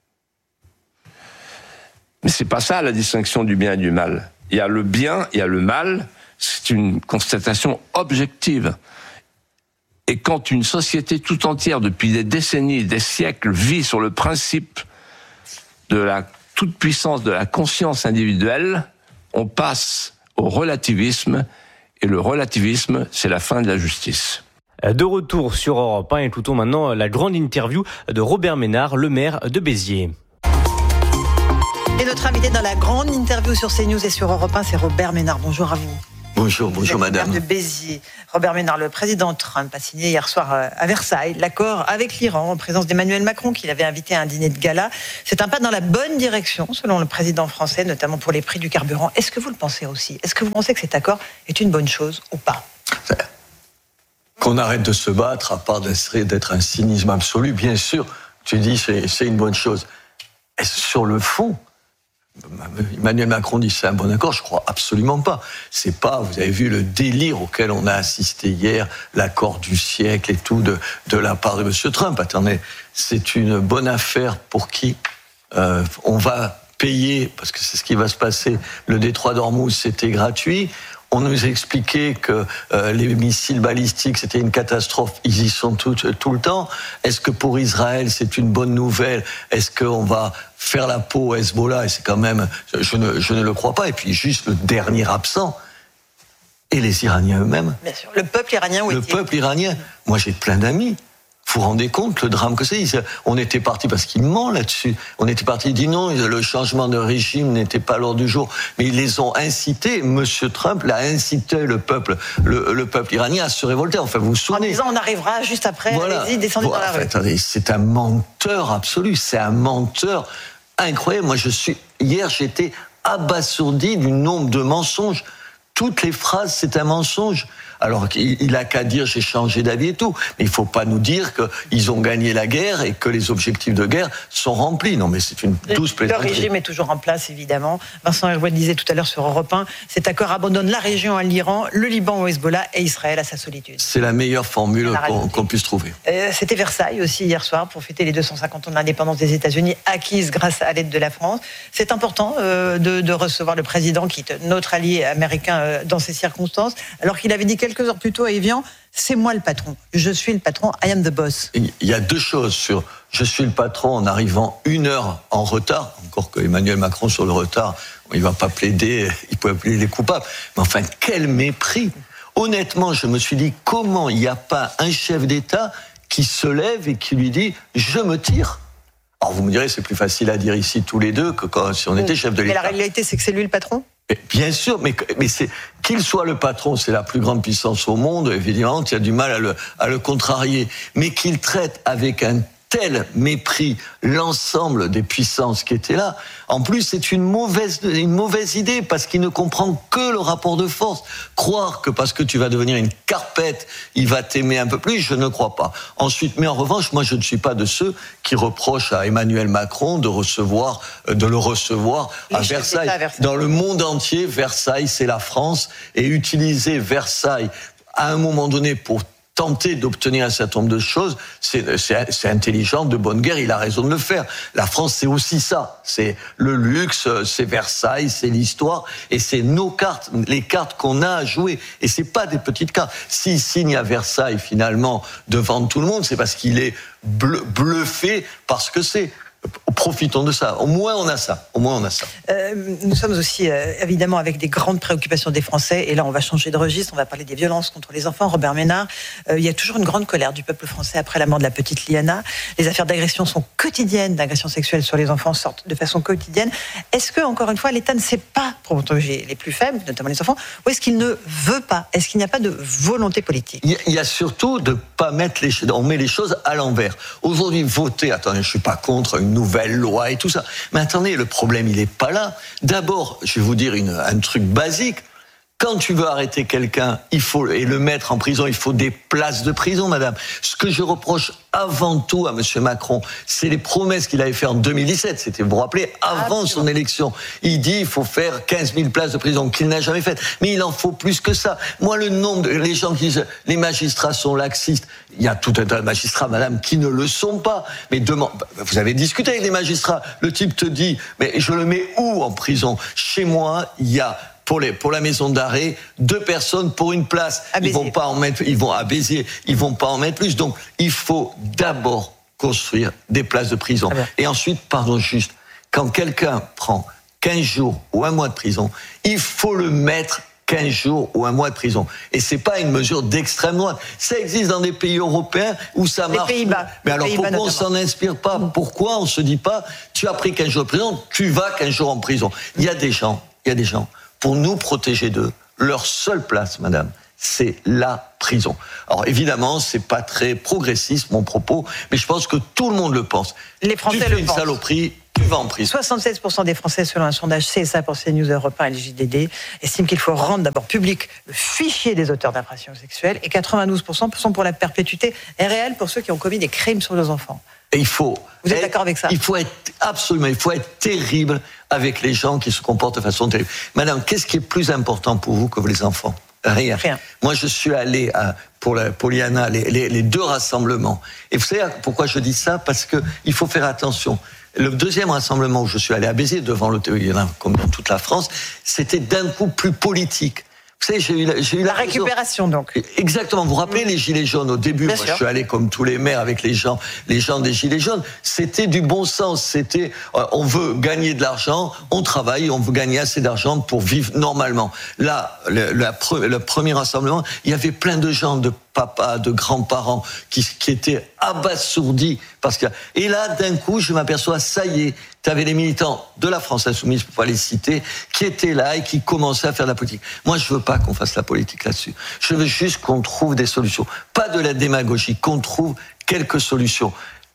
Mais c'est pas ça la distinction du bien et du mal. Il y a le bien, il y a le mal, c'est une constatation objective. Et quand une société tout entière, depuis des décennies, des siècles, vit sur le principe de la toute-puissance de la conscience individuelle, on passe au relativisme, et le relativisme, c'est la fin de la justice. De retour sur Europe 1, écoutons maintenant la grande interview de Robert Ménard, le maire de Béziers. Et notre invité dans la grande interview sur CNews et sur Europe 1, c'est Robert Ménard. Bonjour à vous. Bonjour madame. De Béziers. Robert Ménard, le président Trump a signé hier soir à Versailles l'accord avec l'Iran en présence d'Emmanuel Macron qu'il avait invité à un dîner de gala. C'est un pas dans la bonne direction selon le président français, notamment pour les prix du carburant. Est-ce que vous le pensez aussi ? Est-ce que vous pensez que cet accord est une bonne chose ou pas ? Qu'on arrête de se battre, à part d'être un cynisme absolu, bien sûr, tu dis c'est une bonne chose. Est-ce sur le fond ? Emmanuel Macron dit c'est un bon accord, je crois absolument pas. C'est pas, vous avez vu le délire auquel on a assisté hier, l'accord du siècle et tout de la part de M. Trump. Attendez, c'est une bonne affaire pour qui ? On va payer, parce que c'est ce qui va se passer, le détroit d'Ormuz, c'était gratuit. On nous expliquait que les missiles balistiques, c'était une catastrophe. Ils y sont tout le temps. Est-ce que pour Israël, c'est une bonne nouvelle ? Est-ce qu'on va faire la peau au Hezbollah ? Et c'est quand même... Je ne le crois pas. Et puis, juste le dernier absent, et les Iraniens eux-mêmes. Bien sûr. Le peuple iranien, où est-il ? Le peuple iranien. Moi, j'ai plein d'amis. Vous vous rendez compte le drame que c'est ? On était parti, parce qu'il ment là-dessus, on était parti, il dit non, le changement de régime n'était pas à l'ordre du jour, mais ils les ont incités, M. Trump l'a incité le peuple iranien à se révolter, enfin vous vous souvenez. En disant on arrivera juste après, voilà. Allez-y, descendez dans la rue. Attendez, c'est un menteur absolu, c'est un menteur incroyable. Moi hier j'étais abasourdi du nombre de mensonges. Toutes les phrases, c'est un mensonge. Alors, il a qu'à dire j'ai changé d'avis et tout. Mais il faut pas nous dire qu'ils ont gagné la guerre et que les objectifs de guerre sont remplis. Non, mais c'est une douce plaisanterie. Le régime est toujours en place, évidemment. Vincent Herouet disait tout à l'heure sur Europe 1, cet accord abandonne la région à l'Iran, le Liban au Hezbollah et Israël à sa solitude. C'est la meilleure formule qu'on puisse trouver. C'était Versailles aussi hier soir pour fêter les 250 ans de l'indépendance des États-Unis, acquise grâce à l'aide de la France. C'est important de recevoir le président qui est notre allié américain dans ces circonstances, alors qu'il avait dit quelques heures plus tôt à Evian, c'est moi le patron, je suis le patron, I am the boss. Il y a deux choses sur je suis le patron en arrivant 1 heure en retard, encore que Emmanuel Macron sur le retard, il va pas plaider, il peut appeler les coupables, mais enfin quel mépris. Honnêtement, je me suis dit comment il n'y a pas un chef d'État qui se lève et qui lui dit je me tire. Alors vous me direz c'est plus facile à dire ici tous les deux que si on était chef de l'État. Mais la réalité c'est que c'est lui le patron ? Bien sûr, mais c'est qu'il soit le patron, c'est la plus grande puissance au monde, évidemment, il y a du mal à le contrarier, mais qu'il traite avec un tel mépris l'ensemble des puissances qui étaient là. En plus, c'est une mauvaise idée parce qu'il ne comprend que le rapport de force. Croire que parce que tu vas devenir une carpette, il va t'aimer un peu plus, je ne crois pas. Ensuite, mais en revanche, moi, je ne suis pas de ceux qui reprochent à Emmanuel Macron de le recevoir à Versailles. Dans le monde entier, Versailles, c'est la France, et utiliser Versailles à un moment donné pour tenter d'obtenir un certain nombre de choses, c'est intelligent, de bonne guerre, il a raison de le faire. La France, c'est aussi ça. C'est le luxe, c'est Versailles, c'est l'histoire, et c'est nos cartes, les cartes qu'on a à jouer. Et c'est pas des petites cartes. S'il signe à Versailles, finalement, devant tout le monde, c'est parce qu'il est bluffé parce que c'est. Profitons de ça. Au moins, on a ça. Nous sommes aussi, évidemment, avec des grandes préoccupations des Français. Et là, on va changer de registre. On va parler des violences contre les enfants. Robert Ménard, il y a toujours une grande colère du peuple français après la mort de la petite Liana. Les affaires d'agression sont quotidiennes, d'agression sexuelle sur les enfants sortent de façon quotidienne. Est-ce que, encore une fois, l'État ne sait pas protéger les plus faibles, notamment les enfants, ou est-ce qu'il ne veut pas ? Est-ce qu'il n'y a pas de volonté politique ? Il y a surtout de pas mettre on met les choses à l'envers. Aujourd'hui, voter, attendez, je suis pas contre une nouvelle loi et tout ça. Mais attendez, le problème, il est pas là. D'abord, je vais vous dire un truc basique. Quand tu veux arrêter quelqu'un, et le mettre en prison, il faut des places de prison, madame. Ce que je reproche avant tout à M. Macron, c'est les promesses qu'il avait faites en 2017. C'était, vous vous rappelez, avant son élection. Il dit il faut faire 15 000 places de prison, qu'il n'a jamais faites. Mais il en faut plus que ça. Moi, le nombre les gens qui disent les magistrats sont laxistes, il y a tout un tas de magistrats, madame, qui ne le sont pas. Mais vous avez discuté avec les magistrats. Le type te dit, mais je le mets où en prison ? Chez moi, il y a pour la maison d'arrêt, 2 personnes pour une place. Ils vont pas en mettre plus. Donc, il faut d'abord construire des places de prison. Et ensuite, quand quelqu'un prend 15 jours ou 1 mois de prison, il faut le mettre 15 jours ou 1 mois de prison. Et c'est pas une mesure d'extrême droite. Ça existe dans des pays européens où ça marche. Les Pays-Bas. Mais alors pourquoi on s'en inspire pas ? Pourquoi on se dit pas, tu as pris 15 jours de prison, tu vas 15 jours en prison ? Il y a des gens, pour nous protéger d'eux, leur seule place, madame, c'est la prison. Alors évidemment, c'est pas très progressiste mon propos, mais je pense que tout le monde le pense. Les Français tu fais le une pensent. Saloperie, tu vas en prison. 76% des Français, selon un sondage CSA pour CNews Europe 1 et le JDD, estiment qu'il faut rendre d'abord public le fichier des auteurs d'infractions sexuelles et 92% sont pour la perpétuité réelle pour ceux qui ont commis des crimes sur nos enfants. Et vous êtes d'accord avec ça? Il faut être terrible avec les gens qui se comportent de façon terrible. Madame, qu'est-ce qui est plus important pour vous que les enfants? Rien. Moi, je suis allé pour l'IANA, les deux rassemblements. Et vous savez pourquoi je dis ça? Parce que il faut faire attention. Le deuxième rassemblement où je suis allé à Béziers, devant l'hôtel, comme dans toute la France, c'était d'un coup plus politique. Vous savez, j'ai eu la récupération, donc. Exactement. Vous vous rappelez les Gilets jaunes au début? Moi, je suis allé comme tous les maires avec les gens des Gilets jaunes. C'était du bon sens. C'était, on veut gagner de l'argent, on travaille, on veut gagner assez d'argent pour vivre normalement. Là, le premier rassemblement, il y avait plein de gens, de papas, de grands-parents qui étaient abasourdis et là, d'un coup, je m'aperçois, ça y est, tu avais les militants de la France Insoumise, pour pas les citer, qui étaient là et qui commençaient à faire de la politique. Moi, je veux pas qu'on fasse la politique là-dessus. Je veux juste qu'on trouve des solutions. Pas de la démagogie, qu'on trouve quelques solutions.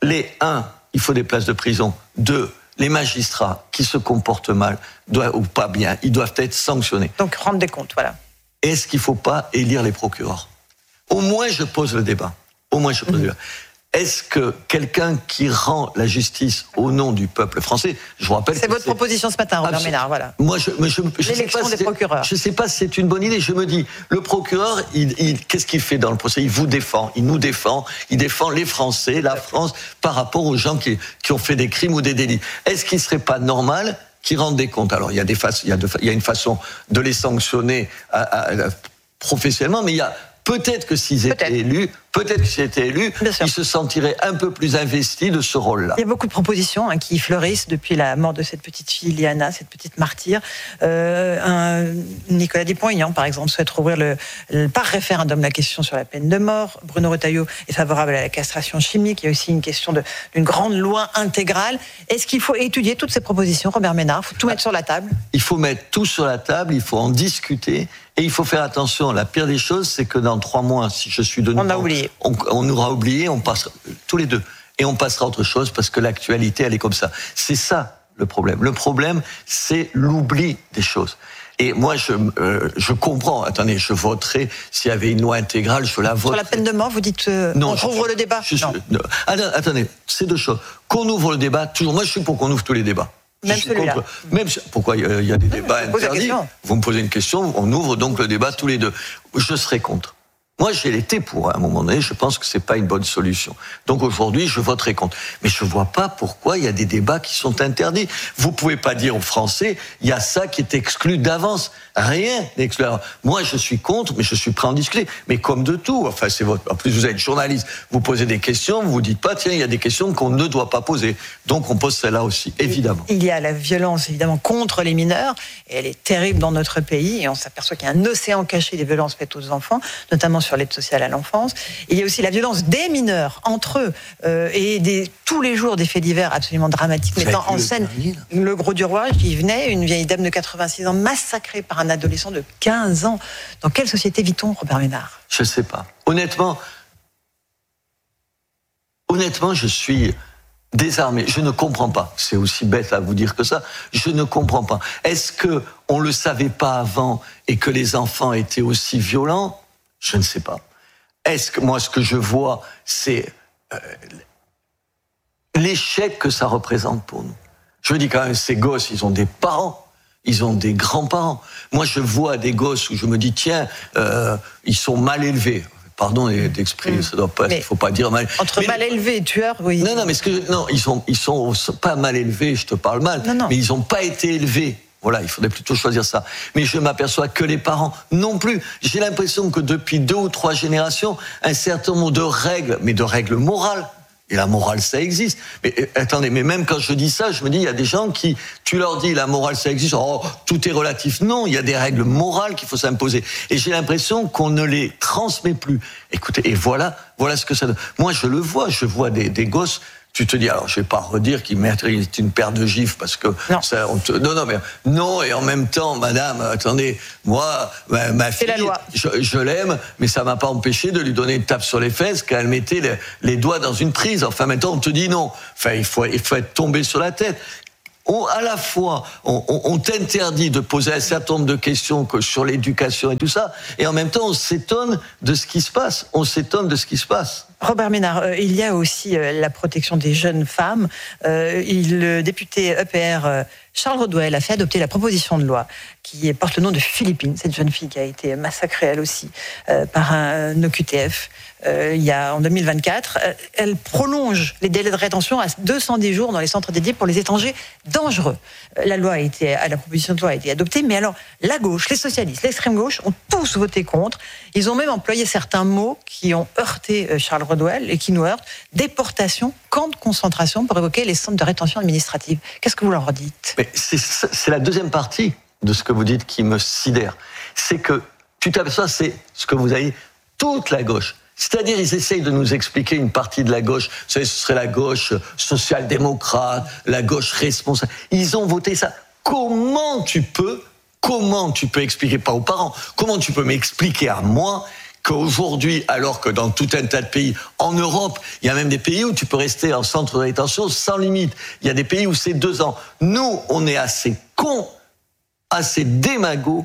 Il faut des places de prison. 2, les magistrats qui se comportent mal, ou pas bien, ils doivent être sanctionnés. Donc, rendre des comptes, voilà. Est-ce qu'il faut pas élire les procureurs? Au moins, je pose le débat. Le débat. Est-ce que quelqu'un qui rend la justice au nom du peuple français, je vous rappelle... C'est votre proposition ce matin, Robert Ménard, voilà. Moi, je l'élection des procureurs. Je ne sais pas si c'est une bonne idée. Je me dis, le procureur, qu'est-ce qu'il fait dans le procès? Il vous défend, il nous défend, il défend les Français, la France, par rapport aux gens qui ont fait des crimes ou des délits. Est-ce qu'il ne serait pas normal qu'ils rendent des comptes? Alors, il y a une façon de les sanctionner professionnellement, mais il y a... Peut-être que s'ils étaient élus, ils se sentiraient un peu plus investis de ce rôle-là. Il y a beaucoup de propositions qui fleurissent depuis la mort de cette petite fille, Liana, cette petite martyre. Nicolas Dupont-Aignan, par exemple, souhaite rouvrir par référendum la question sur la peine de mort. Bruno Retailleau est favorable à la castration chimique. Il y a aussi une question d'une grande loi intégrale. Est-ce qu'il faut étudier toutes ces propositions, Robert Ménard? Il faut tout mettre sur la table? Il faut mettre tout sur la table, il faut en discuter. Et il faut faire attention. La pire des choses, c'est que dans 3 mois, si je suis de nouveau... On nous aura oublié, on passera tous les deux. Et on passera à autre chose parce que l'actualité, elle est comme ça. C'est ça, le problème. Le problème, c'est l'oubli des choses. Et moi, je comprends. Attendez, je voterai s'il y avait une loi intégrale, je la voterai. Sur la peine de mort, vous dites non, on ouvre le débat? Non. Attendez, c'est 2 choses. Qu'on ouvre le débat, toujours. Moi, je suis pour qu'on ouvre tous les débats. Même celui-là. Pourquoi il y a des débats interdits? Vous me posez une question, on ouvre donc le débat tous les deux. Je serai contre. Moi, j'ai été pour à un moment donné. Je pense que c'est pas une bonne solution. Donc aujourd'hui, je voterai contre. Mais je vois pas pourquoi il y a des débats qui sont interdits. Vous pouvez pas dire aux Français, il y a ça qui est exclu d'avance. Rien n'est exclu. Alors, moi, je suis contre, mais je suis prêt à en discuter. Mais comme de tout, enfin, en plus, vous êtes journaliste, vous posez des questions, vous dites pas, tiens, il y a des questions qu'on ne doit pas poser. Donc, on pose celle-là aussi, évidemment. Il y a la violence, évidemment, contre les mineurs. Et elle est terrible dans notre pays. Et on s'aperçoit qu'il y a un océan caché des violences faites aux enfants, notamment sur l'aide sociale à l'enfance. Il y a aussi la violence des mineurs entre eux et tous les jours des faits divers absolument dramatiques mettant en scène le Gros du Roi qui venait, une vieille dame de 86 ans massacrée par un adolescent de 15 ans. Dans quelle société vit-on, Robert Ménard? Je ne sais pas. Honnêtement, je suis désarmé. Je ne comprends pas. C'est aussi bête à vous dire que ça. Je ne comprends pas. Est-ce qu'on ne le savait pas avant et que les enfants étaient aussi violents? Je ne sais pas. Est-ce que moi, ce que je vois, c'est l'échec que ça représente pour nous. Je me dis quand même, ces gosses, ils ont des parents, ils ont des grands-parents. Moi, je vois des gosses où je me dis, tiens, ils sont mal élevés. Pardon d'exprimer, ça doit pas, il faut pas dire mal. Entre mal élevé et tueur, oui. Non, mais ils sont pas mal élevés. Je te parle mal, mais ils ont pas été élevés. Voilà, il faudrait plutôt choisir ça. Mais je m'aperçois que les parents non plus. J'ai l'impression que depuis 2 ou 3 générations, un certain nombre de règles, mais de règles morales. Et la morale, ça existe. Mais attendez, mais même quand je dis ça, je me dis, il y a des gens qui, tu leur dis, la morale, ça existe, oh, tout est relatif. Non, il y a des règles morales qu'il faut s'imposer. Et j'ai l'impression qu'on ne les transmet plus. Écoutez, et voilà ce que ça donne. Moi, je le vois, je vois des gosses tu te dis, alors je vais pas redire qu'il mérite une paire de gifles parce que non, et en même temps, madame, attendez, moi, ma fille, je l'aime, mais ça m'a pas empêché de lui donner une tape sur les fesses quand elle mettait les doigts dans une prise. Enfin, maintenant, on te dit non. Enfin, il faut être tombé sur la tête. À la fois, on t'interdit de poser un certain nombre de questions sur l'éducation et tout ça, et en même temps, on s'étonne de ce qui se passe. Robert Ménard, il y a aussi la protection des jeunes femmes. Le député EPR Charles Rodwell a fait adopter la proposition de loi qui porte le nom de Philippine, cette jeune fille qui a été massacrée elle aussi par un OQTF en 2024. Elle prolonge les délais de rétention à 210 jours dans les centres dédiés pour les étrangers dangereux. La proposition de loi a été adoptée, mais alors la gauche, les socialistes, l'extrême gauche ont tous voté contre. Ils ont même employé certains mots qui ont heurté Charles Rodwell et qui nous heurtent. Déportation, camp de concentration pour évoquer les centres de rétention administrative. Qu'est-ce que vous leur dites ? Mais c'est la deuxième partie de ce que vous dites qui me sidère. C'est que tu t'aperçois, c'est ce que vous avez dit, toute la gauche. C'est-à-dire, ils essayent de nous expliquer une partie de la gauche. Vous savez, ce serait la gauche social-démocrate, la gauche responsable. Ils ont voté ça. Comment tu peux expliquer, pas aux parents, comment tu peux m'expliquer à moi qu'aujourd'hui, alors que dans tout un tas de pays, en Europe, il y a même des pays où tu peux rester en centre de rétention sans limite. Il y a des pays où c'est 2 ans. Nous, on est assez cons, assez démagos,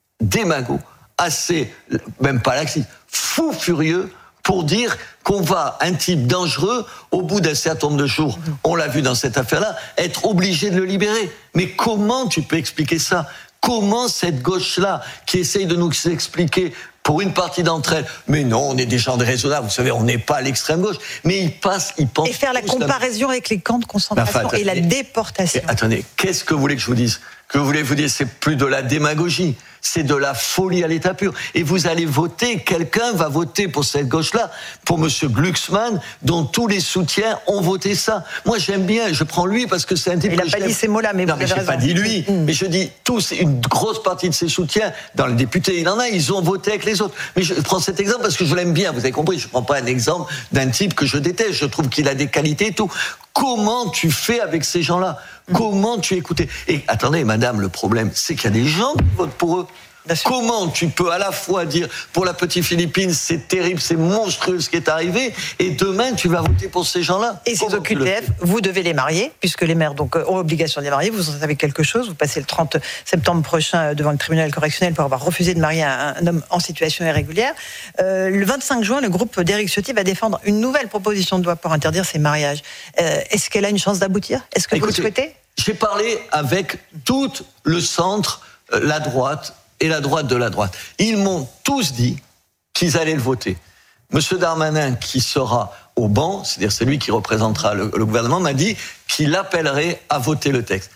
assez, même pas laxistes, fous furieux pour dire qu'on va, un type dangereux, au bout d'un certain nombre de jours, on l'a vu dans cette affaire-là, être obligé de le libérer. Mais comment tu peux expliquer ça ? Comment cette gauche-là, qui essaye de nous expliquer pour une partie d'entre elles, mais non, on est des gens raisonnables, vous savez, on n'est pas à l'extrême gauche, mais ils pensent... Et faire la comparaison avec les camps de concentration et la déportation. Attendez, qu'est-ce que vous voulez que je vous dise ? Que vous voulez vous dire, c'est plus de la démagogie, c'est de la folie à l'état pur. Et vous allez voter, quelqu'un va voter pour cette gauche-là, pour Monsieur Glucksmann, dont tous les soutiens ont voté ça. Moi, j'aime bien, je prends lui parce que c'est un type que j'aime. Il n'a pas dit ces mots-là, mais non, mais j'ai pas dit lui, mais je dis tous, une grosse partie de ses soutiens, dans les députés, il en a, ils ont voté avec les autres. Mais je prends cet exemple parce que je l'aime bien, vous avez compris, je prends pas un exemple d'un type que je déteste, je trouve qu'il a des qualités et tout. Comment tu fais avec ces gens-là ? Comment tu écoutes ? Et attendez, madame, le problème, c'est qu'il y a des gens qui votent pour eux. Comment tu peux à la fois dire pour la petite Philippine, c'est terrible, c'est monstrueux ce qui est arrivé, et demain tu vas voter pour ces gens-là ? Et ces OQTF, vous devez les marier, puisque les maires donc ont obligation de les marier. Vous en savez quelque chose. Vous passez le 30 septembre prochain devant le tribunal correctionnel pour avoir refusé de marier un homme en situation irrégulière. Le 25 juin, le groupe d'Éric Ciotti va défendre une nouvelle proposition de loi pour interdire ces mariages. Est-ce qu'elle a une chance d'aboutir ? Est-ce que vous le souhaitez ? J'ai parlé avec tout le centre, la droite et la droite de la droite. Ils m'ont tous dit qu'ils allaient le voter. Monsieur Darmanin, qui sera au banc, c'est-à-dire c'est lui qui représentera le gouvernement, m'a dit qu'il appellerait à voter le texte.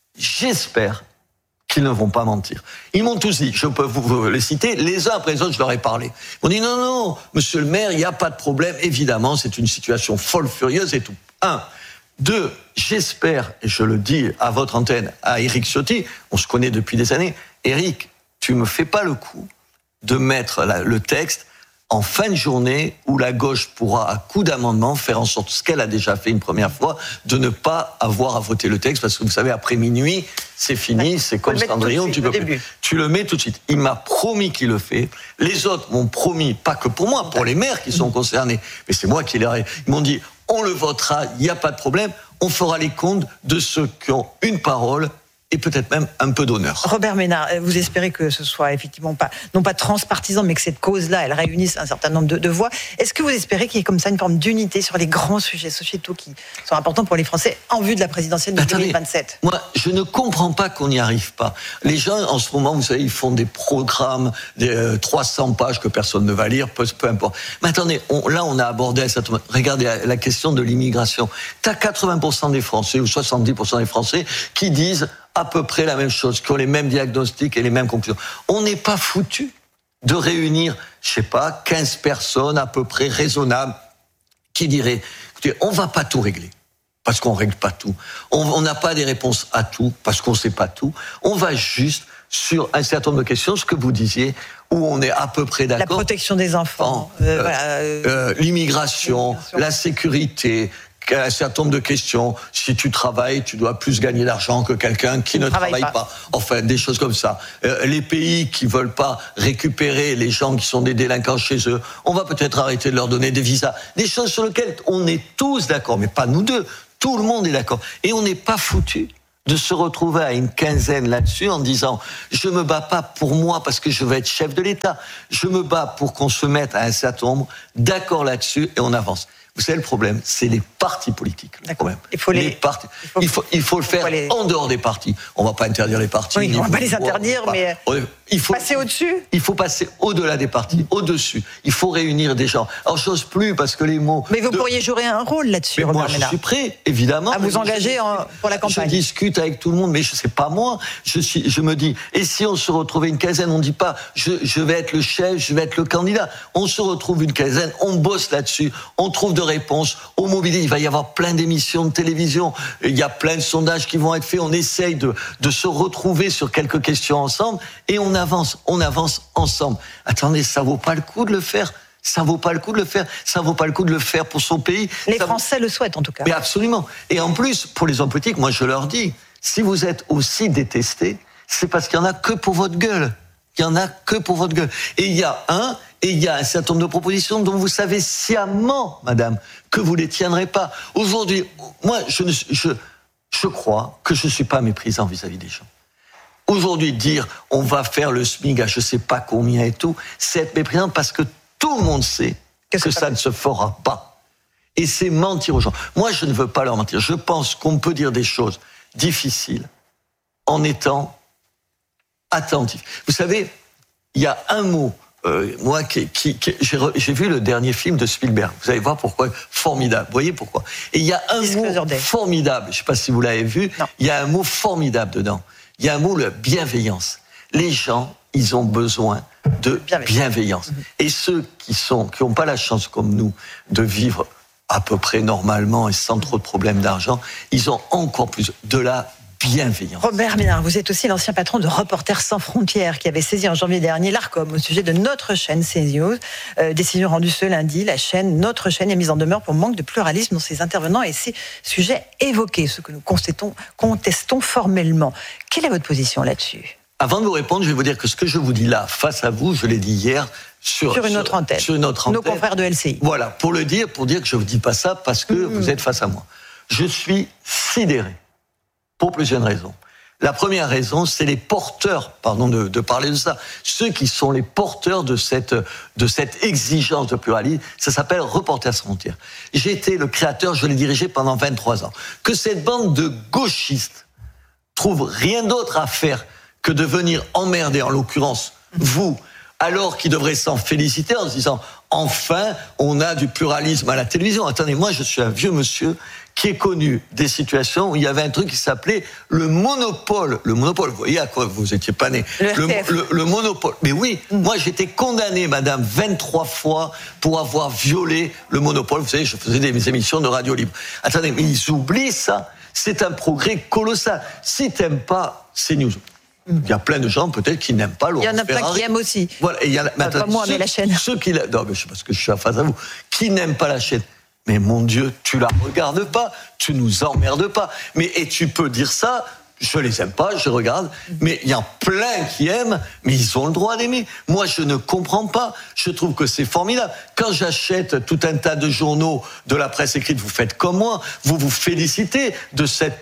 J'espère qu'ils ne vont pas mentir. Ils m'ont tous dit, je peux vous les citer, les uns après les autres, je leur ai parlé. Ils m'ont dit non, monsieur le maire, il n'y a pas de problème, évidemment, c'est une situation folle, furieuse et tout. 1. 2, j'espère, et je le dis à votre antenne, à Éric Ciotti, on se connaît depuis des années, Éric, tu me fais pas le coup de mettre le texte en fin de journée où la gauche pourra, à coup d'amendement, faire en sorte, ce qu'elle a déjà fait une première fois, de ne pas avoir à voter le texte, parce que vous savez, après minuit, c'est fini, c'est comme Cendrillon, tu peux plus. Tu le mets tout de suite. Il m'a promis qu'il le fait. Les autres m'ont promis, pas que pour moi, pour les maires qui sont concernés, mais c'est moi qui leur ai... Ils m'ont dit, on le votera, il n'y a pas de problème, on fera les comptes de ceux qui ont une parole et peut-être même un peu d'honneur. Robert Ménard, vous espérez que ce soit effectivement non pas transpartisan, mais que cette cause-là, elle réunisse un certain nombre de voix. Est-ce que vous espérez qu'il y ait comme ça une forme d'unité sur les grands sujets sociétaux qui sont importants pour les Français en vue de la présidentielle de 2027 ? Moi, je ne comprends pas qu'on n'y arrive pas. Les gens, en ce moment, vous savez, ils font des programmes, des 300 pages que personne ne va lire, peu importe. Mais attendez, là, on a abordé... Regardez la question de l'immigration. Tu as 80% des Français, ou 70% des Français, qui disent à peu près la même chose, qui ont les mêmes diagnostics et les mêmes conclusions. On n'est pas foutu de réunir, je sais pas, 15 personnes à peu près raisonnables qui diraient, écoutez, on va pas tout régler, parce qu'on règle pas tout. On n'a pas des réponses à tout, parce qu'on sait pas tout. On va juste sur un certain nombre de questions, ce que vous disiez, où on est à peu près d'accord. La protection des enfants, l'immigration, la sécurité, un certain nombre de questions. Si tu travailles, tu dois plus gagner d'argent que quelqu'un qui ne travaille pas. Enfin, des choses comme ça. Les pays qui veulent pas récupérer les gens qui sont des délinquants chez eux, on va peut-être arrêter de leur donner des visas. Des choses sur lesquelles on est tous d'accord, mais pas nous deux. Tout le monde est d'accord. Et on n'est pas foutu de se retrouver à une quinzaine là-dessus en disant je me bats pas pour moi parce que je veux être chef de l'État. Je me bats pour qu'on se mette à un certain nombre d'accord là-dessus et on avance. Vous savez, le problème, c'est les partis politiques. Le problème. Il faut le faire en dehors des partis. On ne va pas interdire les partis. Oui, on ne va pas les interdire, mais il faut passer au-dessus. Il faut passer au-delà des partis, au-dessus. Il faut réunir des gens. Alors, j'ose plus parce que les mots... Mais vous pourriez jouer un rôle là-dessus, Robert Ménard. Moi, je suis prêt, évidemment. À vous engager pour la campagne. Je discute avec tout le monde, mais je sais pas moi. Je me dis, et si on se retrouvait une quinzaine, on ne dit pas, je vais être le chef, je vais être le candidat. On se retrouve une quinzaine, on bosse là-dessus, on trouve de réponses au mobilier. Il va y avoir plein d'émissions de télévision. Il y a plein de sondages qui vont être faits. On essaye de se retrouver sur quelques questions ensemble et on avance ensemble. Attendez, ça vaut pas le coup de le faire. Ça vaut pas le coup de le faire. Ça vaut pas le coup de le faire pour son pays. Les Français le souhaitent en tout cas. Mais absolument. Et en plus, pour les hommes politiques, moi je leur dis, si vous êtes aussi détestés, c'est parce qu'il y en a que pour votre gueule. Il y en a que pour votre gueule. Et il y a un certain nombre de propositions dont vous savez sciemment, madame, que vous les tiendrez pas. Aujourd'hui, moi, je crois que je suis pas méprisant vis-à-vis des gens. Aujourd'hui, dire on va faire le SMIC à je sais pas combien et tout, c'est être méprisant parce que tout le monde sait que ça ne se fera pas. Et c'est mentir aux gens. Moi, je ne veux pas leur mentir. Je pense qu'on peut dire des choses difficiles en étant attentif. Vous savez, il y a un mot, moi, j'ai vu le dernier film de Spielberg. Vous allez voir pourquoi, formidable. Vous voyez pourquoi. Et il y a un mot formidable, je ne sais pas si vous l'avez vu, il y a un mot formidable dedans. Il y a un mot, la bienveillance. Les gens, ils ont besoin de bienveillance. Et ceux qui n'ont pas la chance, comme nous, de vivre à peu près normalement et sans trop de problèmes d'argent, ils ont encore plus de la bienveillance. Robert Ménard, vous êtes aussi l'ancien patron de Reporters sans frontières qui avait saisi en janvier dernier l'Arcom au sujet de notre chaîne CNews. Décision rendue ce lundi, notre chaîne est mise en demeure pour manque de pluralisme dans ses intervenants et ses sujets évoqués, ce que nous contestons formellement. Quelle est votre position là-dessus ? Avant de vous répondre, je vais vous dire que ce que je vous dis là, face à vous, je l'ai dit hier sur une autre antenne. Nos confrères de LCI. Voilà, pour dire que je ne vous dis pas ça parce que vous êtes face à moi. Je suis sidéré. Pour plusieurs raisons. La première raison, c'est les porteurs, pardon de parler de ça, ceux qui sont les porteurs de cette exigence de pluralisme, ça s'appelle Reporters sans frontières. J'ai été le créateur, je l'ai dirigé pendant 23 ans. Que cette bande de gauchistes trouve rien d'autre à faire que de venir emmerder, en l'occurrence, vous, alors qu'ils devraient s'en féliciter en se disant « Enfin, on a du pluralisme à la télévision ». Attendez, moi je suis un vieux monsieur qui est connu des situations où il y avait un truc qui s'appelait le monopole. Le monopole, vous voyez à quoi vous étiez pas né. Le monopole. Mais oui, moi j'étais condamné, madame, 23 fois pour avoir violé le monopole. Vous savez, je faisais des émissions de radio libre. Attendez, mais ils oublient ça. C'est un progrès colossal. Si t'aimes pas CNews, il y a plein de gens peut-être qui n'aiment pas Laurent Ferrari. Il y en a plein qui aiment aussi. Voilà, et il y en a, pas moi, mais la chaîne. Non, mais je sais pas ce que je suis en face à vous. Qui n'aiment pas la chaîne. Mais mon Dieu, tu la regardes pas, tu nous emmerdes pas. Et tu peux dire ça, je les aime pas, je regarde, mais il y en a plein qui aiment, mais ils ont le droit d'aimer. Moi, je ne comprends pas. Je trouve que c'est formidable. Quand j'achète tout un tas de journaux de la presse écrite, vous faites comme moi, vous vous félicitez de cette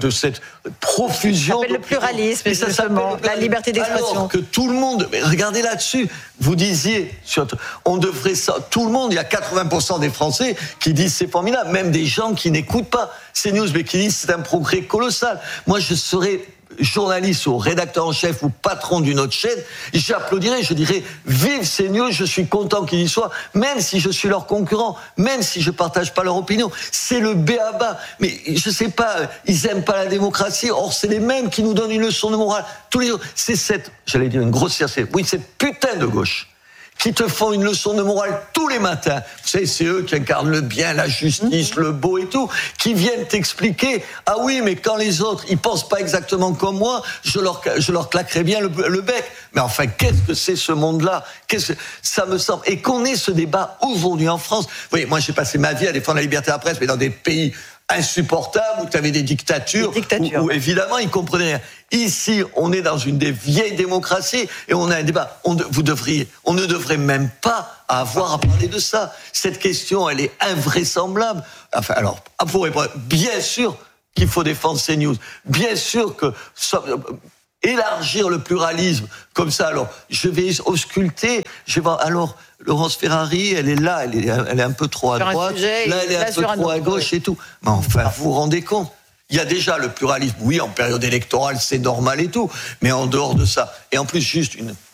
profusion. Ça s'appelle le pluralisme, justement, la liberté d'expression. Alors que tout le monde, mais regardez là-dessus, vous disiez, on devrait ça, tout le monde, il y a 80% des Français qui disent c'est formidable, même des gens qui n'écoutent pas CNews, mais qui disent c'est un progrès colossal. Moi, je serais journaliste ou rédacteur en chef ou patron d'une autre chaîne, j'applaudirais, je dirais vive CNews, je suis content qu'ils y soient, même si je suis leur concurrent, même si je partage pas leur opinion. C'est le b.a.-ba. Mais je sais pas, ils aiment pas la démocratie, or c'est les mêmes qui nous donnent une leçon de morale tous les jours. C'est cette, j'allais dire une grossièreté, oui, cette putain de gauche qui te font une leçon de morale tous les matins. Vous savez, c'est eux qui incarnent le bien, la justice, le beau et tout, qui viennent t'expliquer, ah oui, mais quand les autres, ils pensent pas exactement comme moi, je leur claquerai bien le bec. Mais enfin, qu'est-ce que c'est ce monde-là? Ça me semble, et qu'on ait ce débat aujourd'hui en France. Vous voyez, moi, j'ai passé ma vie à défendre la liberté de la presse, mais dans des pays insupportable, où tu avais des dictatures, où évidemment ils comprenaient rien. Ici, on est dans une des vieilles démocraties et on a un débat. On ne devrait même pas avoir à parler de ça. Cette question, elle est invraisemblable. Enfin, alors, pour répondre, bien sûr qu'il faut défendre CNews. Bien sûr que élargir le pluralisme comme ça. Alors, je vais ausculter. Alors, Laurence Ferrari, elle est là, elle est un peu trop à droite. Là, elle est un peu trop à gauche et tout. Mais enfin, vous vous rendez compte? Il y a déjà le pluralisme. Oui, en période électorale, c'est normal et tout. Mais en dehors de ça, et en plus, juste une